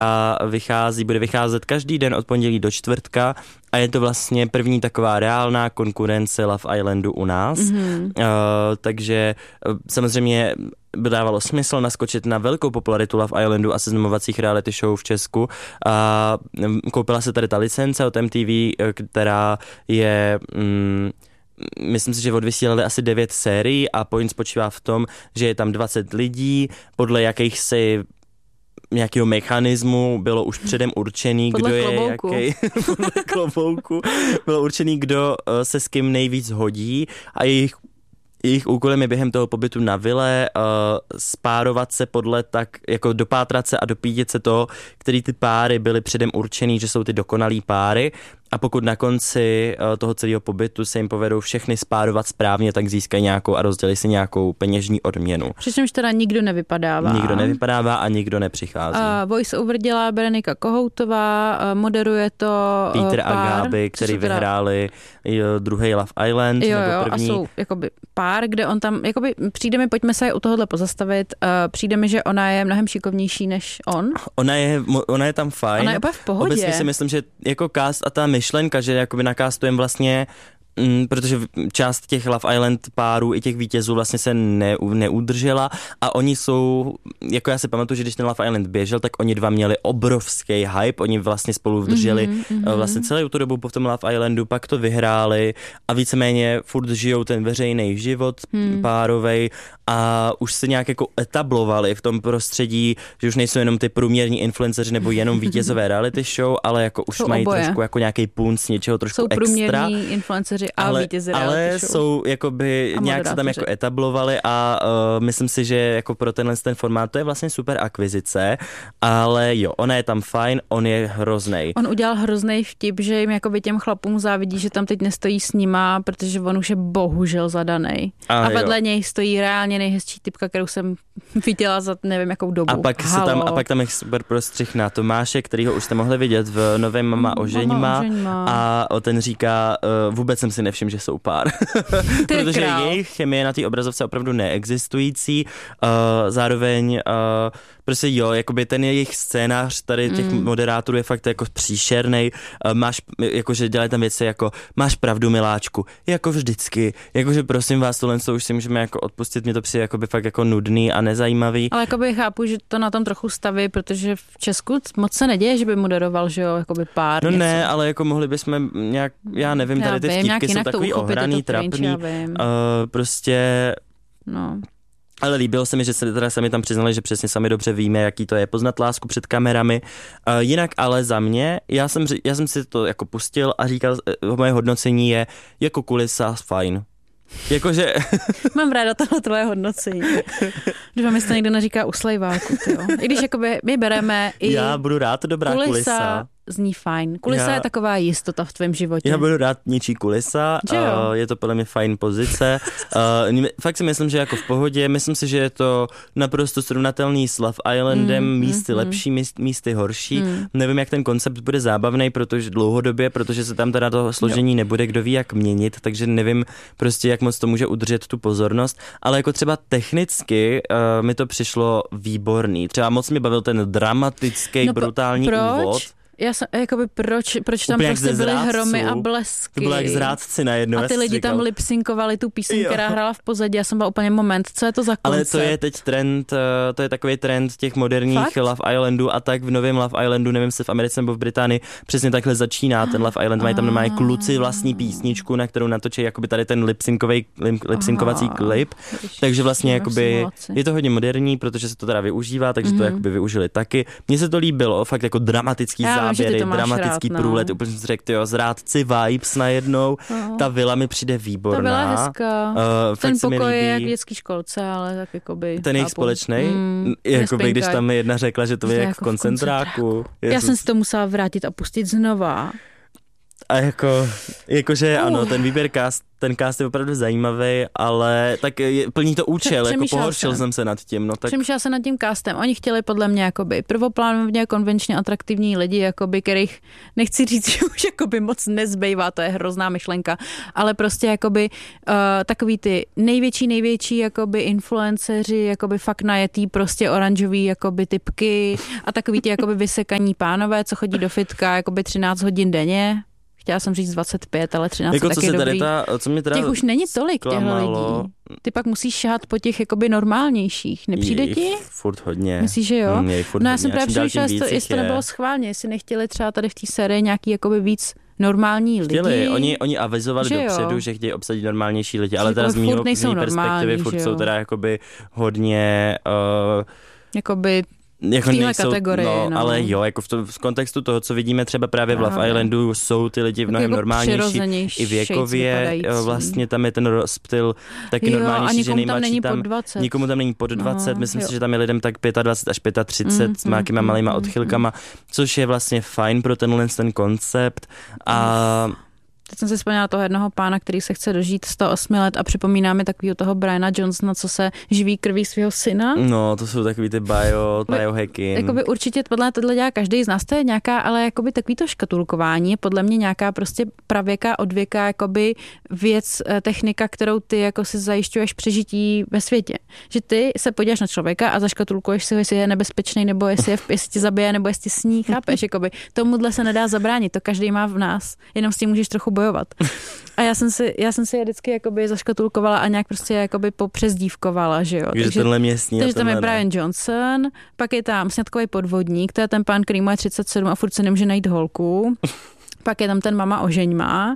a bude vycházet každý den od pondělí do čtvrtka a je to vlastně první taková reálná konkurence Love Islandu u nás. Takže samozřejmě by dávalo smysl naskočit na velkou popularitu Love Islandu a seznamovacích reality show v Česku. A koupila se tady ta licence od MTV, která je... myslím si, že odvysílali asi 9 sérií a point spočívá v tom, že je tam 20 lidí, podle jakýchsi nějakého mechanismu bylo už předem určený, podle kdo klobouku. je jaký. Podle klobouku. Bylo určený, kdo se s kým nejvíc hodí a jejich úkolem je během toho pobytu na vile spárovat se podle tak, jako dopátrat se a dopídit se toho, který ty páry byly předem určený, že jsou ty dokonalý páry. A pokud na konci toho celého pobytu se jim povedou všechny spárovat správně, tak získají nějakou a rozdělí si nějakou peněžní odměnu. Přičemž teda nikdo nevypadává. Nikdo nevypadává a nikdo nepřichází. Voice over dělá Berenika Kohoutová, moderuje to Peter pár, a Gáby, který vyhráli druhý Love Island, jo, nebo první. A jsou jakoby pár, kde on tam, jakoby přijde mi, pojďme se u tohohle pozastavit, přijde mi, že ona je mnohem šikovnější než on. Ona je tam fajn. Ona je úplně v pohodě. Obecně si myslím, že jako cast a ta myšlenka, že jakoby nakastujeme vlastně, protože část těch Love Island párů i těch vítězů vlastně se neudržela a oni jsou, jako já si pamatuju, že když ten Love Island běžel, tak oni dva měli obrovský hype, oni vlastně spolu vydrželi vlastně celou tu dobu po tom Love Islandu, pak to vyhráli a víceméně furt žijou ten veřejný život párovej a už se nějak jako etablovali v tom prostředí, že už nejsou jenom ty průměrní influenceři nebo jenom vítězové reality show, ale jako už mají trošku jako nějaký punc něčeho trošku jsou extra. Jsou průměrní influenceři a vítězi reality show. Jsou jakoby nějak se tam jako etablovali a myslím si, že jako pro ten formát to je vlastně super akvizice, ale jo, ona je tam fajn, on je hroznej. On udělal hroznej vtip, že jim jakoby těm chlapům závidí, že tam teď nestojí s nima, protože on už je bohužel zadanej. A vedle něj stojí reálně nejhezčí typka, kterou jsem viděla za nevím jakou dobu. A pak tam je super prostřih na Tomáše, kterýho už jste mohli vidět v novém Mama oženíma a ten říká, vůbec jsem si nevšiml, že jsou pár. Protože jejich chemie na té obrazovce opravdu neexistující. Zároveň prostě jo, jakoby ten jejich scénář tady těch moderátorů je fakt jako příšernej. Máš, jakože dělají tam věci jako máš pravdu, miláčku, jako vždycky. Jakože prosím vás, tohle už si můžeme jako odpustit, mě to přijde jakoby fakt jako nudný a nezajímavý. Ale jakoby chápu, že to na tom trochu staví, protože v Česku moc se neděje, že by moderoval, že jo, jakoby pár. No něco. Ne, ale jako mohli bychom nějak, já nevím, tady ty vtipky jsou takový ohraný, trapný. Prostě... No. Ale líbilo se mi, že se teda sami tam přiznali, že přesně sami dobře víme, jaký to je poznat lásku před kamerami. Jinak ale za mě, já jsem si to jako pustil a říkal, moje hodnocení je jako kulisa fajn. Jakože... Mám ráda tohle tvoje hodnocení. Doufám, jestli to někdo neříká u slejváku, tyjo. I když jakoby my bereme i... Já budu rád dobrá kulisa. Zní fajn. Kulisa je taková jistota v tvém životě. Já budu rád něčí kulisa, je to podle mě fajn pozice. Fakt si myslím, že jako v pohodě, myslím si, že je to naprosto srovnatelný s Love Islandem, místy lepší, místy horší. Nevím, jak ten koncept bude zábavný, protože dlouhodobě, protože se tam teda to složení nebude kdo ví jak měnit, takže nevím prostě, jak moc to může udržet tu pozornost, ale jako třeba technicky mi to přišlo výborný. Třeba moc mi bavil ten dramatický, brutální úvod. Já jsem, jakoby proč tam prostě byly hromy a blesky. To bylo jak zrádci najednou. A ty lidi tam lipsinkovali tu píseň, která hrála v pozadí. Já jsem byla úplně moment, co je to za koncept? Ale to je teď trend, to je takový trend těch moderních Love Islandů a tak v novém Love Islandu, nevím, se v Americe nebo v Británii, přesně takhle začíná ten Love Island. Mají tam normálně kluci vlastní písničku, na kterou natočí jakoby tady ten lipsinkovací klip. Takže vlastně jakoby je to hodně moderní, protože se to teda využívá, takže to jakoby využili taky. Mně se to líbilo, fakt jako dramatický záběry, dramatický průlet, úplně jsem řekl, jo, zrádci vibes najednou. Ta vila mi přijde výborná. Ta vila je hezká. Ten pokoj je jak v dětský školce, ale tak jakoby... Ten jejich společnej, jakoby když tam jedna řekla, že to je jak v koncentráku. Já jsem si to musela vrátit a pustit znova. A jakože ano, ten cast je opravdu zajímavý, ale tak plní to účel, jako pohoršil jsem se nad tím. No, tak... Přemýšlela se nad tím castem. Oni chtěli podle mě jakoby prvoplánově konvenčně atraktivní lidi, jakoby, kterých nechci říct, že už jakoby moc nezbývá, to je hrozná myšlenka, ale prostě jakoby takový ty největší jakoby influenceři, jakoby fakt najetý prostě oranžový jakoby typky a takový ty jakoby vysekaní pánové, co chodí do fitka jakoby 13 hodin denně. Chtěla jsem říct 25, ale 13 jako taky dobrý. Co mě teda těch už není tolik těchto lidí. Ty pak musíš šahat po těch jakoby normálnějších. Nepřijde ti? Furt hodně. Myslíš, že jo? No já jsem právě přemýšlela, jestli to nebylo schválně, jestli nechtěli třeba tady v té sérii nějaký jakoby víc normální lidi. Oni avizovali dopředu, že chtějí obsadit normálnější lidi, ale teda z mý perspektivy furt jsou teda jakoby hodně... jakoby jako v téhle kategorii. No, ale jo, jako v kontextu toho, co vidíme třeba právě v Love Islandu, jsou ty lidi mnohem jako normálnější i věkově. Vlastně tam je ten rozptyl taky normálnější, že nejmladší tam, nikomu tam není pod 20, myslím si, že tam je lidem tak 25 až 35 s nějakýma malýma odchylkama, což je vlastně fajn pro ten koncept a teď jsem si vzpomněla toho jednoho pána, který se chce dožít 108 let a připomíná mi takovýho toho Briana Johnsona, co se živí krví svého syna. No, to jsou takový ty biohacking. Jakoby určitě tohle dělá každý z nás, to je nějaká, ale jakoby takový to škatulkování je podle mě nějaká prostě pravěká, odvěká jakoby věc, technika, kterou ty jako si zajišťuješ přežití ve světě. Že ty se podíváš na člověka a zaškatulkuješ si ho, jestli je nebezpečný, nebo jestli tě zabije, nebo jestli sní, chápeš, jakoby tomuhle se nedá zabránit, to každý má v nás, jenom s tím můžeš trochu bojovat. A já jsem si je vždycky jakoby zaškatulkovala a nějak prostě jakoby popřezdívkovala, že jo. Takže tenhle městní. Takže tam je Brian Johnson, pak je tam sňatkový podvodník, to je ten pán, který má 37 a furt se nemůže najít holku. Pak je tam ten mama ožeňma.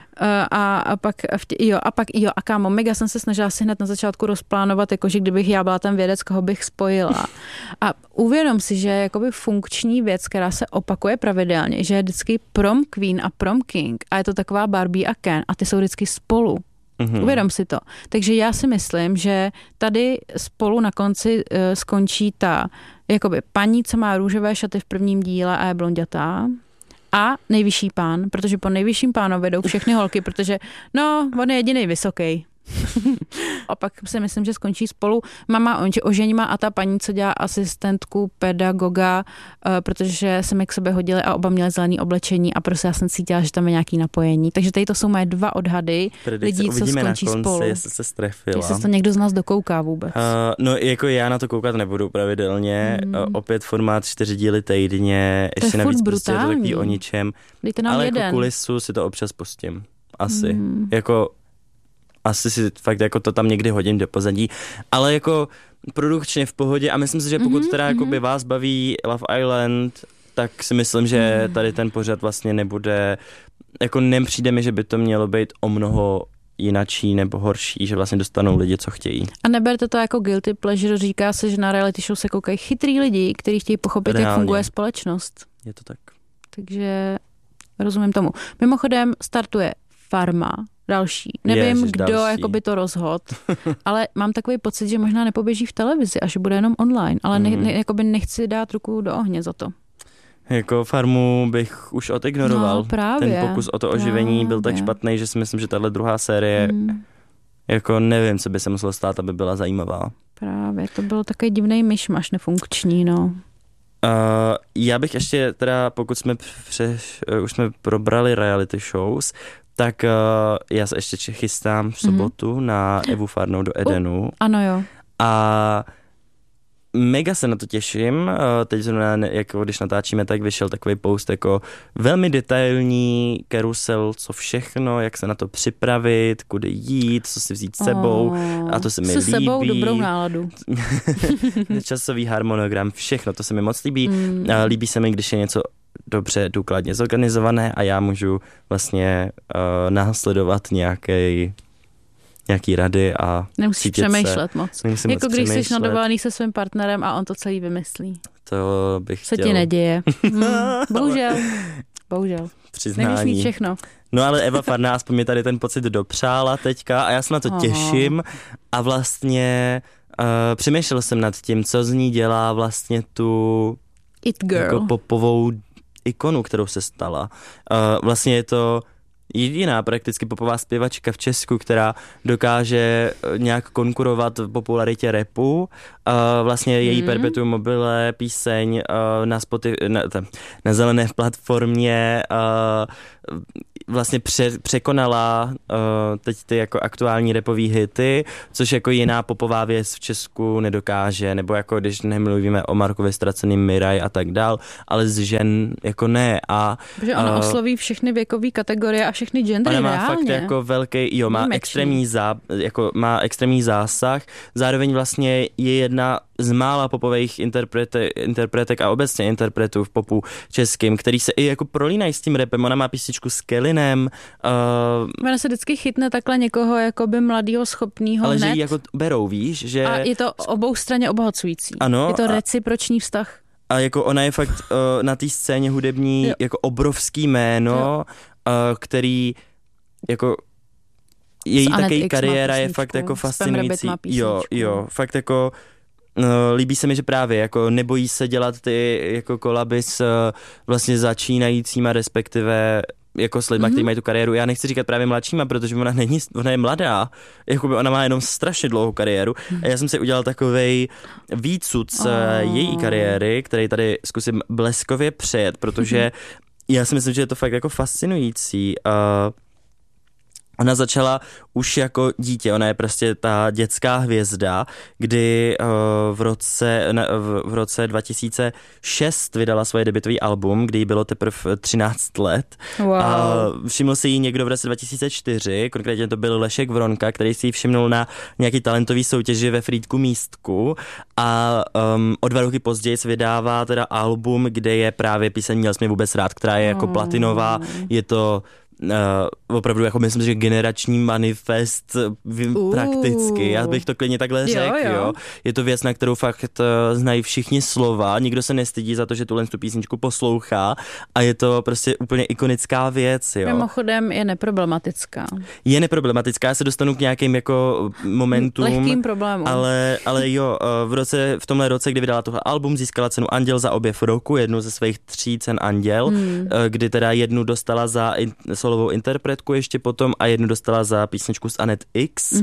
A pak kámo, mega jsem se snažila si hned na začátku rozplánovat, jakože kdybych já byla ten vědec, koho bych spojila. A uvědom si, že je jakoby funkční věc, která se opakuje pravidelně, že je vždycky prom queen a prom king a je to taková Barbie a Ken a ty jsou vždycky spolu. Mm-hmm. Uvědom si to. Takže já si myslím, že tady spolu na konci skončí ta jakoby paní, co má růžové šaty v prvním díle a je blondětá. A nejvyšší pán, protože po nejvyšším pánovi jdou všechny holky, protože on je jedinej vysoký. A pak si myslím, že skončí spolu mama oženíma a ta paní, co dělá asistentku pedagoga, protože se mi k sobě hodili a oba měli zelený oblečení a prostě já jsem cítila, že tam je nějaký napojení. Takže tady to jsou moje 2 odhady lidí, co skončí na konci, spolu. Jestli se strefila. Jestli se to někdo z nás dokouká vůbec. No jako já na to koukat nebudu pravidelně. Opět formát 4 díly týdně. Ještě navíc prostě je to takový o ničem. Dejte nám ale jeden. jako kulisu si to občas pustím. Asi. Asi si fakt jako to tam někdy hodím do pozadí, ale jako produkčně v pohodě a myslím si, že pokud teda jako by vás baví Love Island, tak si myslím, že tady ten pořad vlastně nebude, jako nepřijde mi, že by to mělo být o mnoho jinačí nebo horší, že vlastně dostanou lidi, co chtějí. A neberte to jako guilty pleasure, říká se, že na reality show se koukají chytrý lidi, kteří chtějí pochopit, jak funguje společnost. Je to tak. Takže rozumím tomu. Mimochodem startuje Farma, další. Nevím, kdo jako by to rozhodl, ale mám takový pocit, že možná nepoběží v televizi a že bude jenom online, ale nechci dát ruku do ohně za to. Jako Farmu bych už odignoroval. No, právě. Ten pokus o to oživení byl tak špatný, že si myslím, že tahle druhá série jako nevím, co by se muselo stát, aby byla zajímavá. Právě, to bylo takový divnej myšmaš nefunkční, no. Já bych ještě teda, pokud jsme už jsme probrali reality shows, tak já se ještě chystám v sobotu na Evu Farnou do Edenu. Ano jo. A mega se na to těším. Teď zrovna, jako když natáčíme, tak vyšel takový post jako velmi detailní karusel, co všechno, jak se na to připravit, kudy jít, co si vzít s sebou. A to se mi líbí. Se sebou dobrou náladu. Časový harmonogram, všechno, to se mi moc líbí. Líbí se mi, když je něco dobře, důkladně zorganizované a já můžu vlastně následovat nějaký rady a nemusíš přemýšlet moc. Jako když jsi na dovolený se svým partnerem a on to celý vymyslí. To bych se chtěl. ti neděje. Bohužel. Přiznání. Nemůžeš mít všechno. No ale Eva Farná aspoň mi tady ten pocit dopřála teďka a já se na to těším a vlastně přemýšlel jsem nad tím, co z ní dělá vlastně tu It girl. Jako popovou ikonu, kterou se stala. Vlastně je to jediná prakticky popová zpěvačka v Česku, která dokáže nějak konkurovat v popularitě rapu. Vlastně její Perpetuum mobile píseň na zelené platformě vlastně překonala teď ty jako aktuální rapový hity, což jako jiná popová věc v Česku nedokáže, nebo jako když nemluvíme o Markovi Ztraceným, Miraj a tak dál, ale z žen jako ne. Protože ona osloví všechny věkové kategorie a všechny gendry reálně. Ona má fakt jako velký, má extrémní zásah, zároveň vlastně je jedna z mála popových interpretek a obecně interpretů v popu českým, který se i jako prolínají s tím rapem. Ona má písničku s Kellinem. Ona se vždycky chytne takhle někoho jakoby mladýho, schopnýho ale hned. že ji jako berou, víš? Že... A je to oboustranně obohacující. Ano. Je to reciproční vztah. A jako ona je fakt na té scéně hudební jako obrovský jméno, který jako její taky kariéra je fakt jako fascinující. Jo, fakt jako líbí se mi, že právě jako nebojí se dělat ty jako kolaby s vlastně začínajícíma, respektive jako s lidma, kteří mají tu kariéru. Já nechci říkat právě mladšíma, protože ona je mladá. Jakoby ona má jenom strašně dlouhou kariéru. A já jsem si udělal takovej výcud z její kariéry, který tady zkusím bleskově přejet, protože já si myslím, že je to fakt jako fascinující. Ona začala už jako dítě, ona je prostě ta dětská hvězda, kdy v roce 2006 vydala svoje debutový album, kdy jí bylo teprve 13 let. Wow. A všiml si jí někdo v roce 2004, konkrétně to byl Lešek Vronka, který si ji všimnul na nějaký talentový soutěži ve Frýdku Místku a o 2 roky později se vydává teda album, kde je právě píseň Měl jsi mě vůbec rád, která je jako platinová, je to opravdu jako myslím, že generační manifest prakticky. Já bych to klidně takhle řekl, jo. Je to věc, na kterou fakt znají všichni slova, nikdo se nestydí za to, že tu písničku poslouchá a je to prostě úplně ikonická věc, jo. Mimochodem je neproblematická. Je neproblematická, já se dostanu k nějakým jako momentům. Lehkým problémům. Ale jo, v tomhle roce, kdy vydala tohle album, získala cenu Anděl za objev roku, jednu ze svých 3 cen Anděl, kdy teda jednu dostala za solovou interpretku ještě potom a jednu dostala za písničku s Anet X.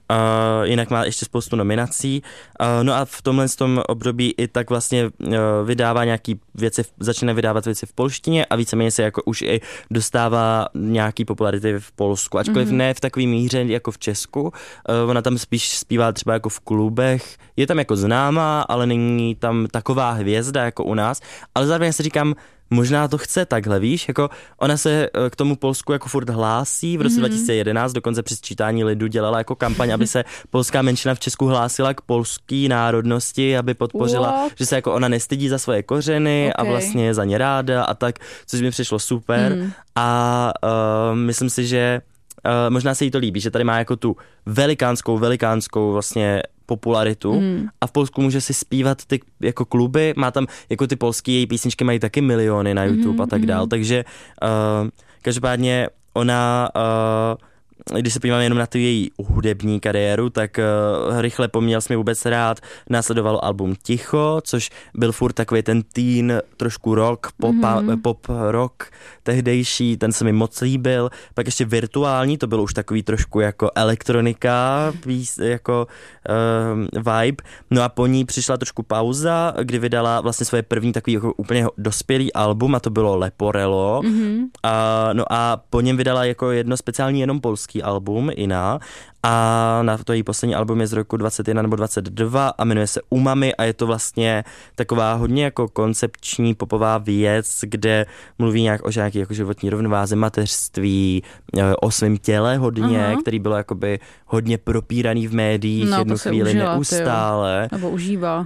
Jinak má ještě spoustu nominací. No a v tomhle období i tak vlastně vydává nějaký věci, začíná vydávat věci v polštině a víceméně se jako už i dostává nějaký popularity v Polsku, ačkoliv ne v takový míře jako v Česku. Ona tam spíš zpívá třeba jako v klubech. Je tam jako známá, ale není tam taková hvězda jako u nás. Ale zároveň si říkám, možná to chce takhle, víš, jako ona se k tomu Polsku jako furt hlásí, v roce 2011 dokonce při sčítání lidu dělala jako kampaň, aby se polská menšina v Česku hlásila k polské národnosti, aby podpořila, že se jako ona nestydí za svoje kořeny a vlastně je za ně ráda a tak, což mi přišlo super a myslím si, že možná se jí to líbí, že tady má jako tu velikánskou vlastně popularitu a v Polsku může si zpívat ty jako kluby, má tam jako ty polský její písničky mají taky miliony na YouTube a tak dál, takže každopádně ona když se podíváme jenom na tu její hudební kariéru, tak rychle po Měl jsi mě vůbec rád následovalo album Ticho, což byl furt takový ten teen, trošku rock, pop rock tehdejší, ten se mi moc líbil. Pak ještě Virtuální, to bylo už takový trošku jako elektronika, jako vibe. No a po ní přišla trošku pauza, kdy vydala vlastně svoje první takový jako úplně dospělý album a to bylo Leporello. No a po něm vydala jako jedno speciální jenom polský album Ina a na to její poslední album je z roku 21 nebo 22 a jmenuje se Umami a je to vlastně taková hodně jako koncepční popová věc, kde mluví nějak o nějaké jako životní rovnováze, mateřství, o svém těle hodně, který bylo jakoby hodně propíraný v médiích jednu chvíli užila, neustále. Nebo užívá.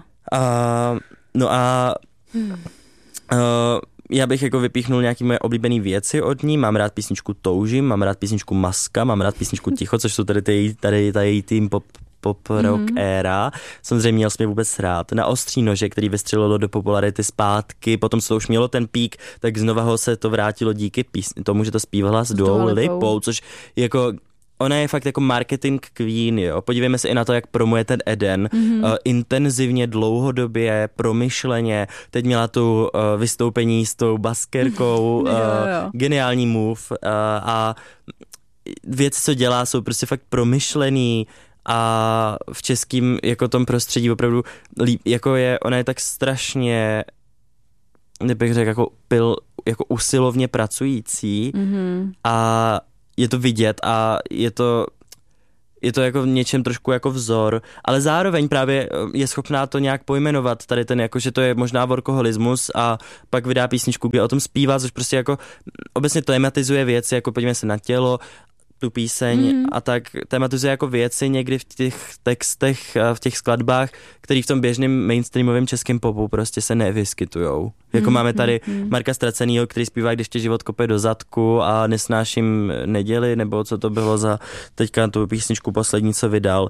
Já bych jako vypíchnul nějaké moje oblíbené věci od ní. Mám rád písničku Toužím, mám rád písničku Maska, mám rád písničku Ticho, což jsou tady ta její tým pop rock éra. Samozřejmě Měl jsi mě vůbec rád. Na Ostří nože, který vystřelilo do popularity zpátky, potom se to už mělo ten pík, tak znova ho se to vrátilo díky tomu, že to zpívala s Duou Lipou, což jako ona je fakt jako marketing queen, jo. Podívejme se i na to, jak promuje ten Eden. Intenzivně, dlouhodobě, promyšleně. Teď měla tu vystoupení s tou baskerkou, geniální move a věci, co dělá, jsou prostě fakt promyšlený a v českém jako tom prostředí opravdu ona je tak strašně, nebych řekl, jako usilovně pracující a je to vidět a je to jako v něčem trošku jako vzor, ale zároveň právě je schopná to nějak pojmenovat, tady ten jako, že to je možná workoholismus a pak vydá písničku, kde o tom zpívá, což prostě jako obecně tematizuje věci, jako podívejme se na tělo, tu píseň a tak tematizuje jako věci někdy v těch textech, v těch skladbách, které v tom běžném mainstreamovém českém popu prostě se nevyskytujou. Jako máme tady Marka Ztracenýho, který zpívá, když tě život kope do zadku a nesnáším neděli, nebo co to bylo za teďka tu písničku poslední, co vydal.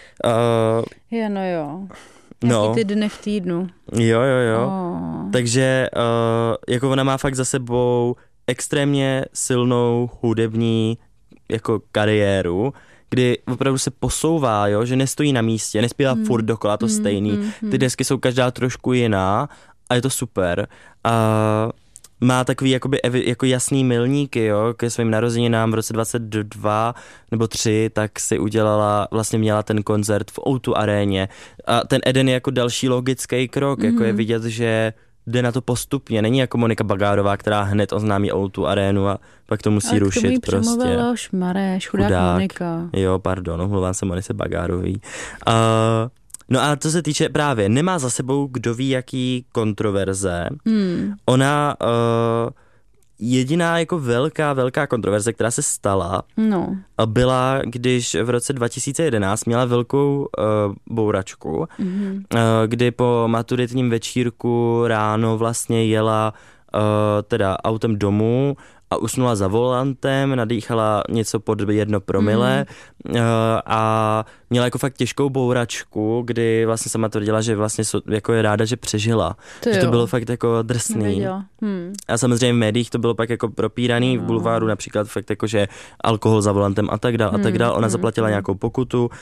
Jaký ty dny v týdnu. Jo. Takže jako ona má fakt za sebou extrémně silnou hudební jako kariéru, kdy opravdu se posouvá, jo, že nestojí na místě, nespívá furt dokola to stejný. Ty desky jsou každá trošku jiná a je to super. Má takový jako jasný milníky, jo, ke svým narozeninám v roce 22 nebo 3, tak si měla ten koncert v O2 aréně. A ten Eden je jako další logický krok, jako je vidět, že jde na to postupně. Není jako Monika Bagárová, která hned oznámí O2 arénu a pak to musí rušit. Ale k tomu jí přemluvil Leoš Mareš, chudák Monika. Jo, pardon, mluvám se Monice Bagárový. No a co se týče právě, nemá za sebou kdo ví jaký kontroverze. Ona jediná jako velká kontroverze, která se stala, byla, když v roce 2011 měla velkou bouračku, kdy po maturitním večírku ráno vlastně jela teda autem domů a usnula za volantem, nadýchala něco pod 1 promile a měla jako fakt těžkou bouračku, kdy vlastně sama tvrdila, že vlastně jako je ráda, že přežila. Že to bylo fakt jako drsný. A samozřejmě v médiích to bylo pak jako propíraný, v bulváru například fakt jako, že alkohol za volantem a tak dál. Ona zaplatila nějakou pokutu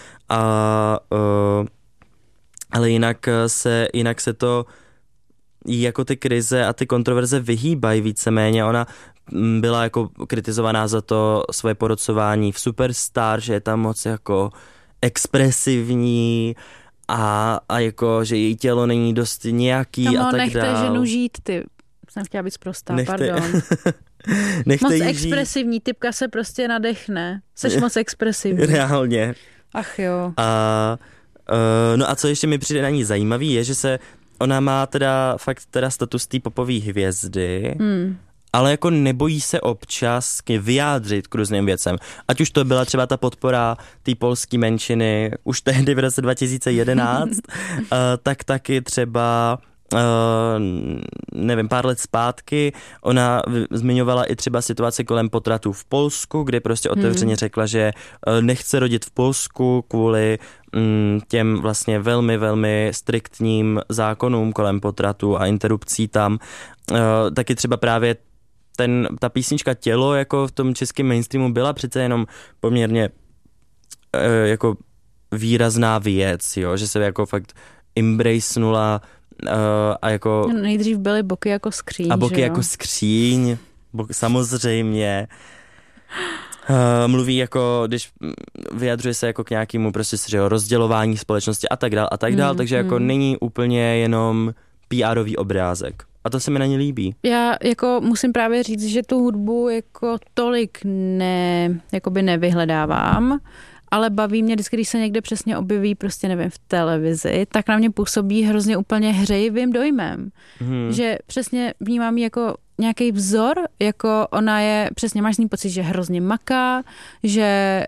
ale jinak se to jako ty krize a ty kontroverze vyhýbají víceméně. Ona byla jako kritizovaná za to svoje porocování v Superstar, že je tam moc jako expresivní a jako, že její tělo není dost nějaký a tak nechte dál. ženu žít, ty. Jsem chtěla být sprostá, pardon. Moc expresivní, typka se prostě nadechne. Seš moc expresivní. Reálně. Ach jo. No a co ještě mi přijde na ní zajímavý, je, že ona má teda status té popové hvězdy, ale jako nebojí se občas vyjádřit k různým věcem. Ať už to byla třeba ta podpora té polské menšiny už tehdy v roce 2011, tak taky třeba nevím, pár let zpátky ona zmiňovala i třeba situaci kolem potratů v Polsku, kdy prostě otevřeně řekla, že nechce rodit v Polsku kvůli těm vlastně velmi, velmi striktním zákonům kolem potratu a interrupcí tam. Taky třeba právě ta písnička Tělo jako v tom českém mainstreamu byla přece jenom poměrně jako výrazná věc, jo? Že se jako fakt embracenula a jako... Nejdřív byly boky jako skříň, a boky že jo? jako skříň, samozřejmě. Mluví jako, když vyjadřuje se jako k nějakému prostě rozdělování společnosti a tak dál, takže jako není úplně jenom PR-ový obrázek. A to se mi na ní líbí. Já jako musím právě říct, že tu hudbu jako tolik nevyhledávám, ale baví mě vždycky, když se někde přesně objeví, prostě nevím, v televizi, tak na mě působí hrozně úplně hřejivým dojmem. Že přesně vnímám ji jako nějaký vzor, jako ona je, přesně máš z ní pocit, že hrozně maká, že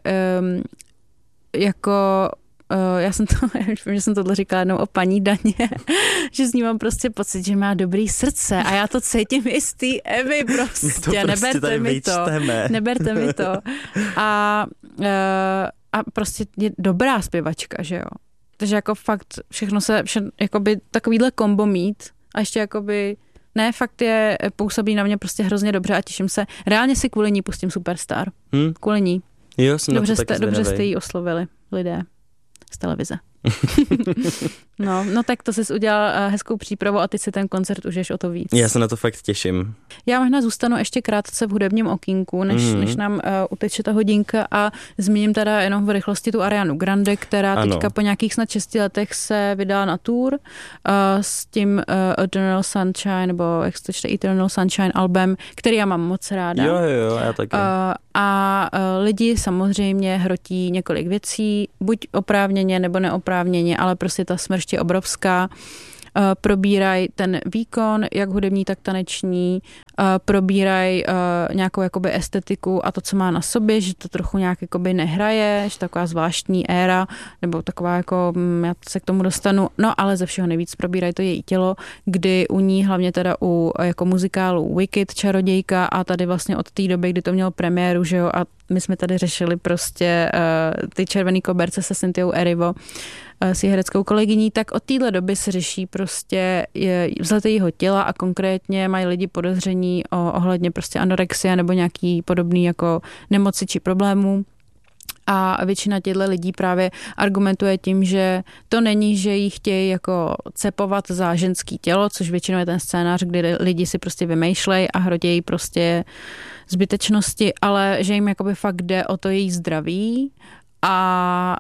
já jsem tohle říkala jednou o paní Daně, že z ní mám prostě pocit, že má dobrý srdce a já to cítím i z té Evy prostě, neberte mi to. A prostě je dobrá zpěvačka, že jo. Takže jako fakt všechno jakoby takovýhle kombo mít a ještě jakoby fakt působí na mě prostě hrozně dobře a těším se. Reálně si kvůli ní pustím Superstar. Kvůli ní. Jo, jsem dobře, na to taky dobře jste jí oslovili lidé z televize. No tak to jsi udělal hezkou přípravu a ty si ten koncert užiješ o to víc. Já se na to fakt těším. Já možná zůstanu ještě krátce v hudebním okýnku, než nám uteče ta hodinka a zmíním teda jenom v rychlosti tu Arianu Grande, která teďka po nějakých snad 6 letech se vydala na tour s tím Eternal Sunshine, nebo jak se to čte, Eternal Sunshine album, který já mám moc ráda. Jo, já taky. A lidi samozřejmě hrotí několik věcí, buď oprávněně nebo neoprávněně, ale prostě ta smršť je obrovská. Probírají ten výkon, jak hudební, tak taneční, probírají nějakou jakoby estetiku a to, co má na sobě, že to trochu nějak jakoby nehraje, že taková zvláštní éra, nebo taková jako, já se k tomu dostanu, no ale ze všeho nejvíc probírají to její tělo, kdy u ní, hlavně teda u jako muzikálu Wicked, Čarodějka a tady vlastně od té doby, kdy to mělo premiéru, že jo, a my jsme tady řešili prostě ty červený koberce se Cynthiou Erivo, s hereckou kolegyní, tak od téhle doby se řeší prostě vzhled jejího těla a konkrétně mají lidi podezření ohledně prostě anorexie nebo nějaký podobný jako nemoci či problémů. A většina těchto lidí právě argumentuje tím, že to není, že jí chtějí jako cepovat za ženský tělo, což většinou je ten scénář, kdy lidi si prostě vymýšlejí a hrotějí prostě zbytečnosti, ale že jim jakoby fakt jde o to její zdraví a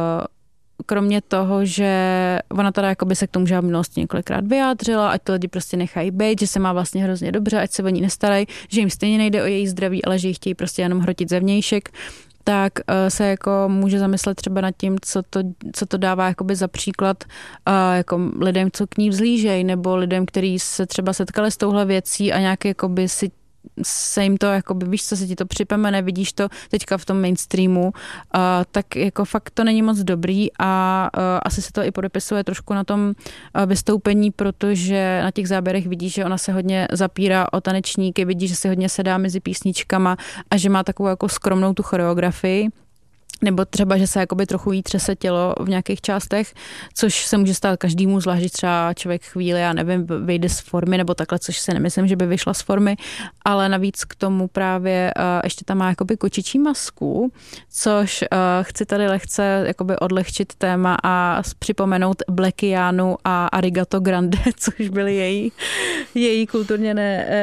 kromě toho, že ona teda jakoby se k tomu, že v minulosti několikrát vyjádřila, ať to lidi prostě nechají být, že se má vlastně hrozně dobře, ať se o ní nestarají, že jim stejně nejde o její zdraví, ale že ji chtějí prostě jenom hrotit zevnějšek, tak se jako může zamyslet třeba nad tím, co to dává jakoby za příklad jako lidem, co k ní vzlížejí, nebo lidem, kteří se třeba setkali s touhle věcí a nějak jakoby si se jim to, jakoby, víš, co se ti to připomene, vidíš to teďka v tom mainstreamu, tak jako fakt to není moc dobrý a asi se to i podepisuje trošku na tom vystoupení, protože na těch záběrech vidíš, že ona se hodně zapírá o tanečníky, vidíš, že se hodně sedá mezi písničkama a že má takovou jako skromnou tu choreografii. Nebo třeba, že se jakoby trochu jí třese tělo v nějakých částech, což se může stát každému, zvlášť, že třeba člověk chvíli, já nevím, vyjde z formy nebo takhle, což si nemyslím, že by vyšla z formy, ale navíc k tomu právě ještě tam má jakoby kočičí masku, což chci tady lehce jakoby odlehčit téma a připomenout Blackianu a Arigato Grande, což byly její kulturně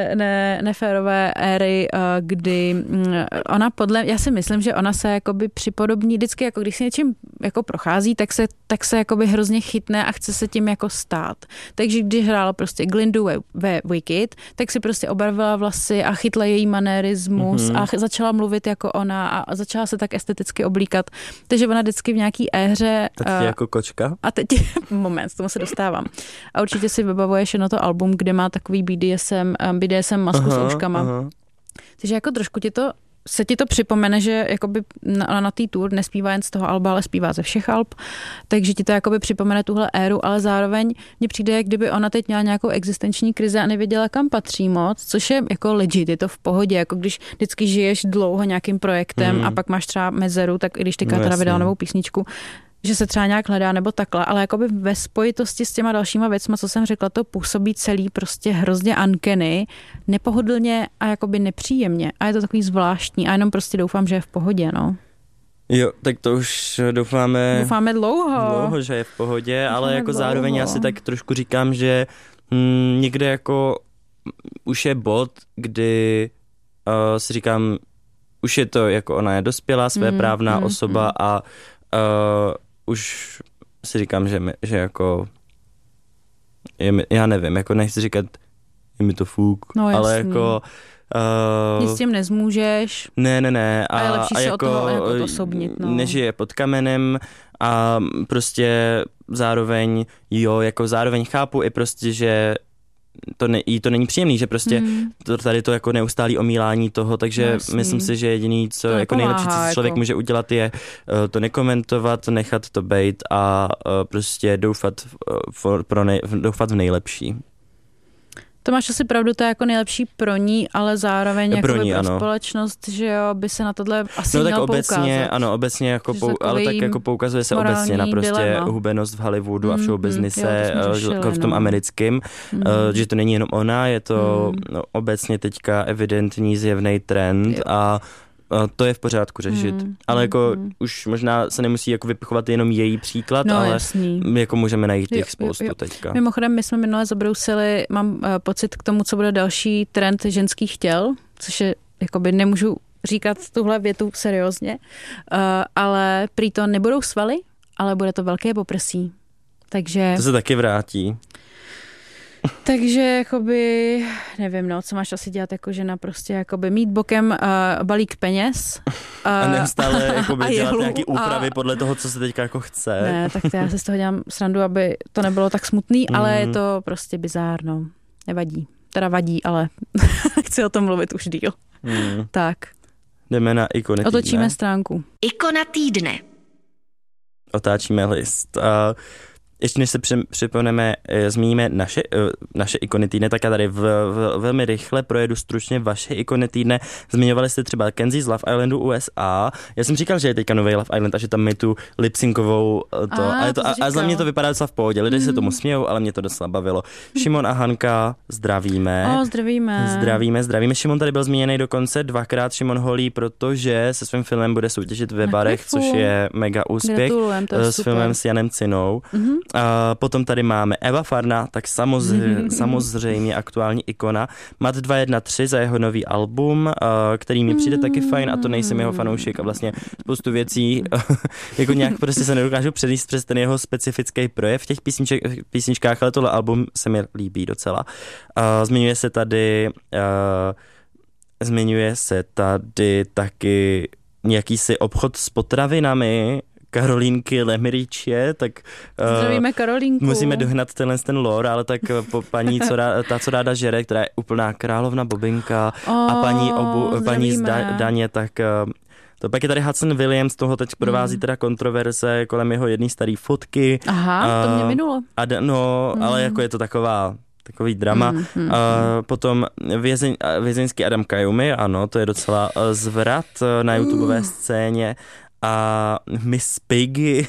neférové éry, kdy ona já si myslím, že ona se jakoby připodobní vždycky, jako když si něčím jako prochází, tak se jakoby hrozně chytne a chce se tím jako stát. Takže když hrála prostě Glindu ve Wicked, tak si prostě obarvila vlasy a chytla její manérismus a začala mluvit jako ona a začala se tak esteticky oblíkat. Takže ona vždycky v nějaký éře... A teď jako kočka? A teď, moment, k tomu se dostávám. A určitě si vybavuješ na to album, kde má takový BDSM masku s ouškama. Takže jako trošku se ti to připomene, že jakoby na té tour nespívá jen z toho alba, ale zpívá ze všech alb, takže ti to jakoby připomene tuhle éru, ale zároveň mně přijde, jak kdyby ona teď měla nějakou existenční krizi a nevěděla, kam patří moc, což je jako legit, je to v pohodě, jako když vždycky žiješ dlouho nějakým projektem a pak máš třeba mezeru, tak i když ty teda vydala novou písničku, že se třeba nějak hledá nebo takhle, ale jakoby ve spojitosti s těma dalšíma věcma, co jsem řekla, to působí celý prostě hrozně uncanny, nepohodlně a jakoby nepříjemně. A je to takový zvláštní a jenom prostě doufám, že je v pohodě, no. Jo, tak to už doufáme dlouho, že je v pohodě, ale jako dlouho. Zároveň já si tak trošku říkám, že někde jako už je bod, kdy si říkám, už je to jako ona je dospělá, svéprávná osoba a už si říkám, že jako já nevím, jako nechci říkat, je mi to fuk, no, ale jako nic s tím nezmůžeš. Ne. A je lepší a se jako, od toho jako osobnit. No. Nežije pod kamenem a prostě zároveň chápu i prostě, že jí to není příjemný, že prostě tady to jako neustálý omílání toho, takže myslím si, že jediný, co jako nejlepší, co člověk může udělat, je to nekomentovat, nechat to bejt a prostě doufat v nejlepší. To máš asi pravdu, to je jako nejlepší pro ní, ale zároveň jako pro společnost, že jo, by se na tohle asi mělo poukázat. Obecně jako ale tak jako poukazuje se obecně na prostě hubenost v Hollywoodu a v showbiznise, jako v tom americkém, že to není jenom ona, je to obecně teďka evidentní zjevný trend a to je v pořádku řešit. Ale jako už možná se nemusí jako vypichovat jenom její příklad, no, ale jasný. jako můžeme najít těch spoustu teďka. Mimochodem, my jsme minule zabrousili, mám pocit k tomu, co bude další trend ženských těl, což je, jakoby nemůžu říkat tuhle větu seriózně, ale prý to nebudou svaly, ale bude to velké poprsí. Takže... To se taky vrátí. Takže jakoby, nevím, no, co máš asi dělat jako žena, prostě jakoby mít bokem balík peněz. A neustále jakoby a dělat nějaký úpravy podle toho, co se teďka jako chce. Ne, tak já si z toho dělám srandu, aby to nebylo tak smutný, ale je to prostě bizárno. Nevadí. Teda vadí, ale chci o tom mluvit už díl. Tak. Jdeme na ikony týdne. Otočíme stránku. Ikona týdne. Otáčíme list. Ještě než se připomeneme, zmíníme naše ikony týdne, tak já tady velmi rychle projedu stručně vaše ikony týdne. Zmiňovali jste třeba Kenzie z Love Islandu USA. Já jsem říkal, že je teďka nový Love Island a že tam je tu lipsinkovou a za mě to vypadá docela v pohodě. Lidé se tomu smějou, ale mě to docela bavilo. Šimon a Hanka, zdravíme. Zdravíme. Šimon tady byl zmíněný dokonce dvakrát. Šimon holí, protože se svým filmem bude soutěžit ve barech, což je mega úspěch. S filmem s Janem Cinou. Potom tady máme Eva Farna, tak samozřejmě aktuální ikona. Mat 213 za jeho nový album, který mi přijde taky fajn, a to nejsem jeho fanoušek a vlastně spoustu věcí jako nějak prostě se nedokážu předjíst přes ten jeho specifický projev v těch písničkách, ale tohle album se mi líbí docela. Zmiňuje se tady taky nějaký si obchod s potravinami Karolínky Lemričie, tak zdravíme Karolínku. Musíme dohnat ten lore, ale tak po paní, co ráda žere, která je úplná královna Bobinka, a paní z Daně, tak to pak je tady Hudson Williams, toho teď provází teda kontroverze kolem jeho jedné staré fotky. Aha, to mě minulo. Ale jako je to takový drama. Potom vězeňský Adam Kajumi, ano, to je docela zvrat na YouTubeové scéně. A Miss Piggy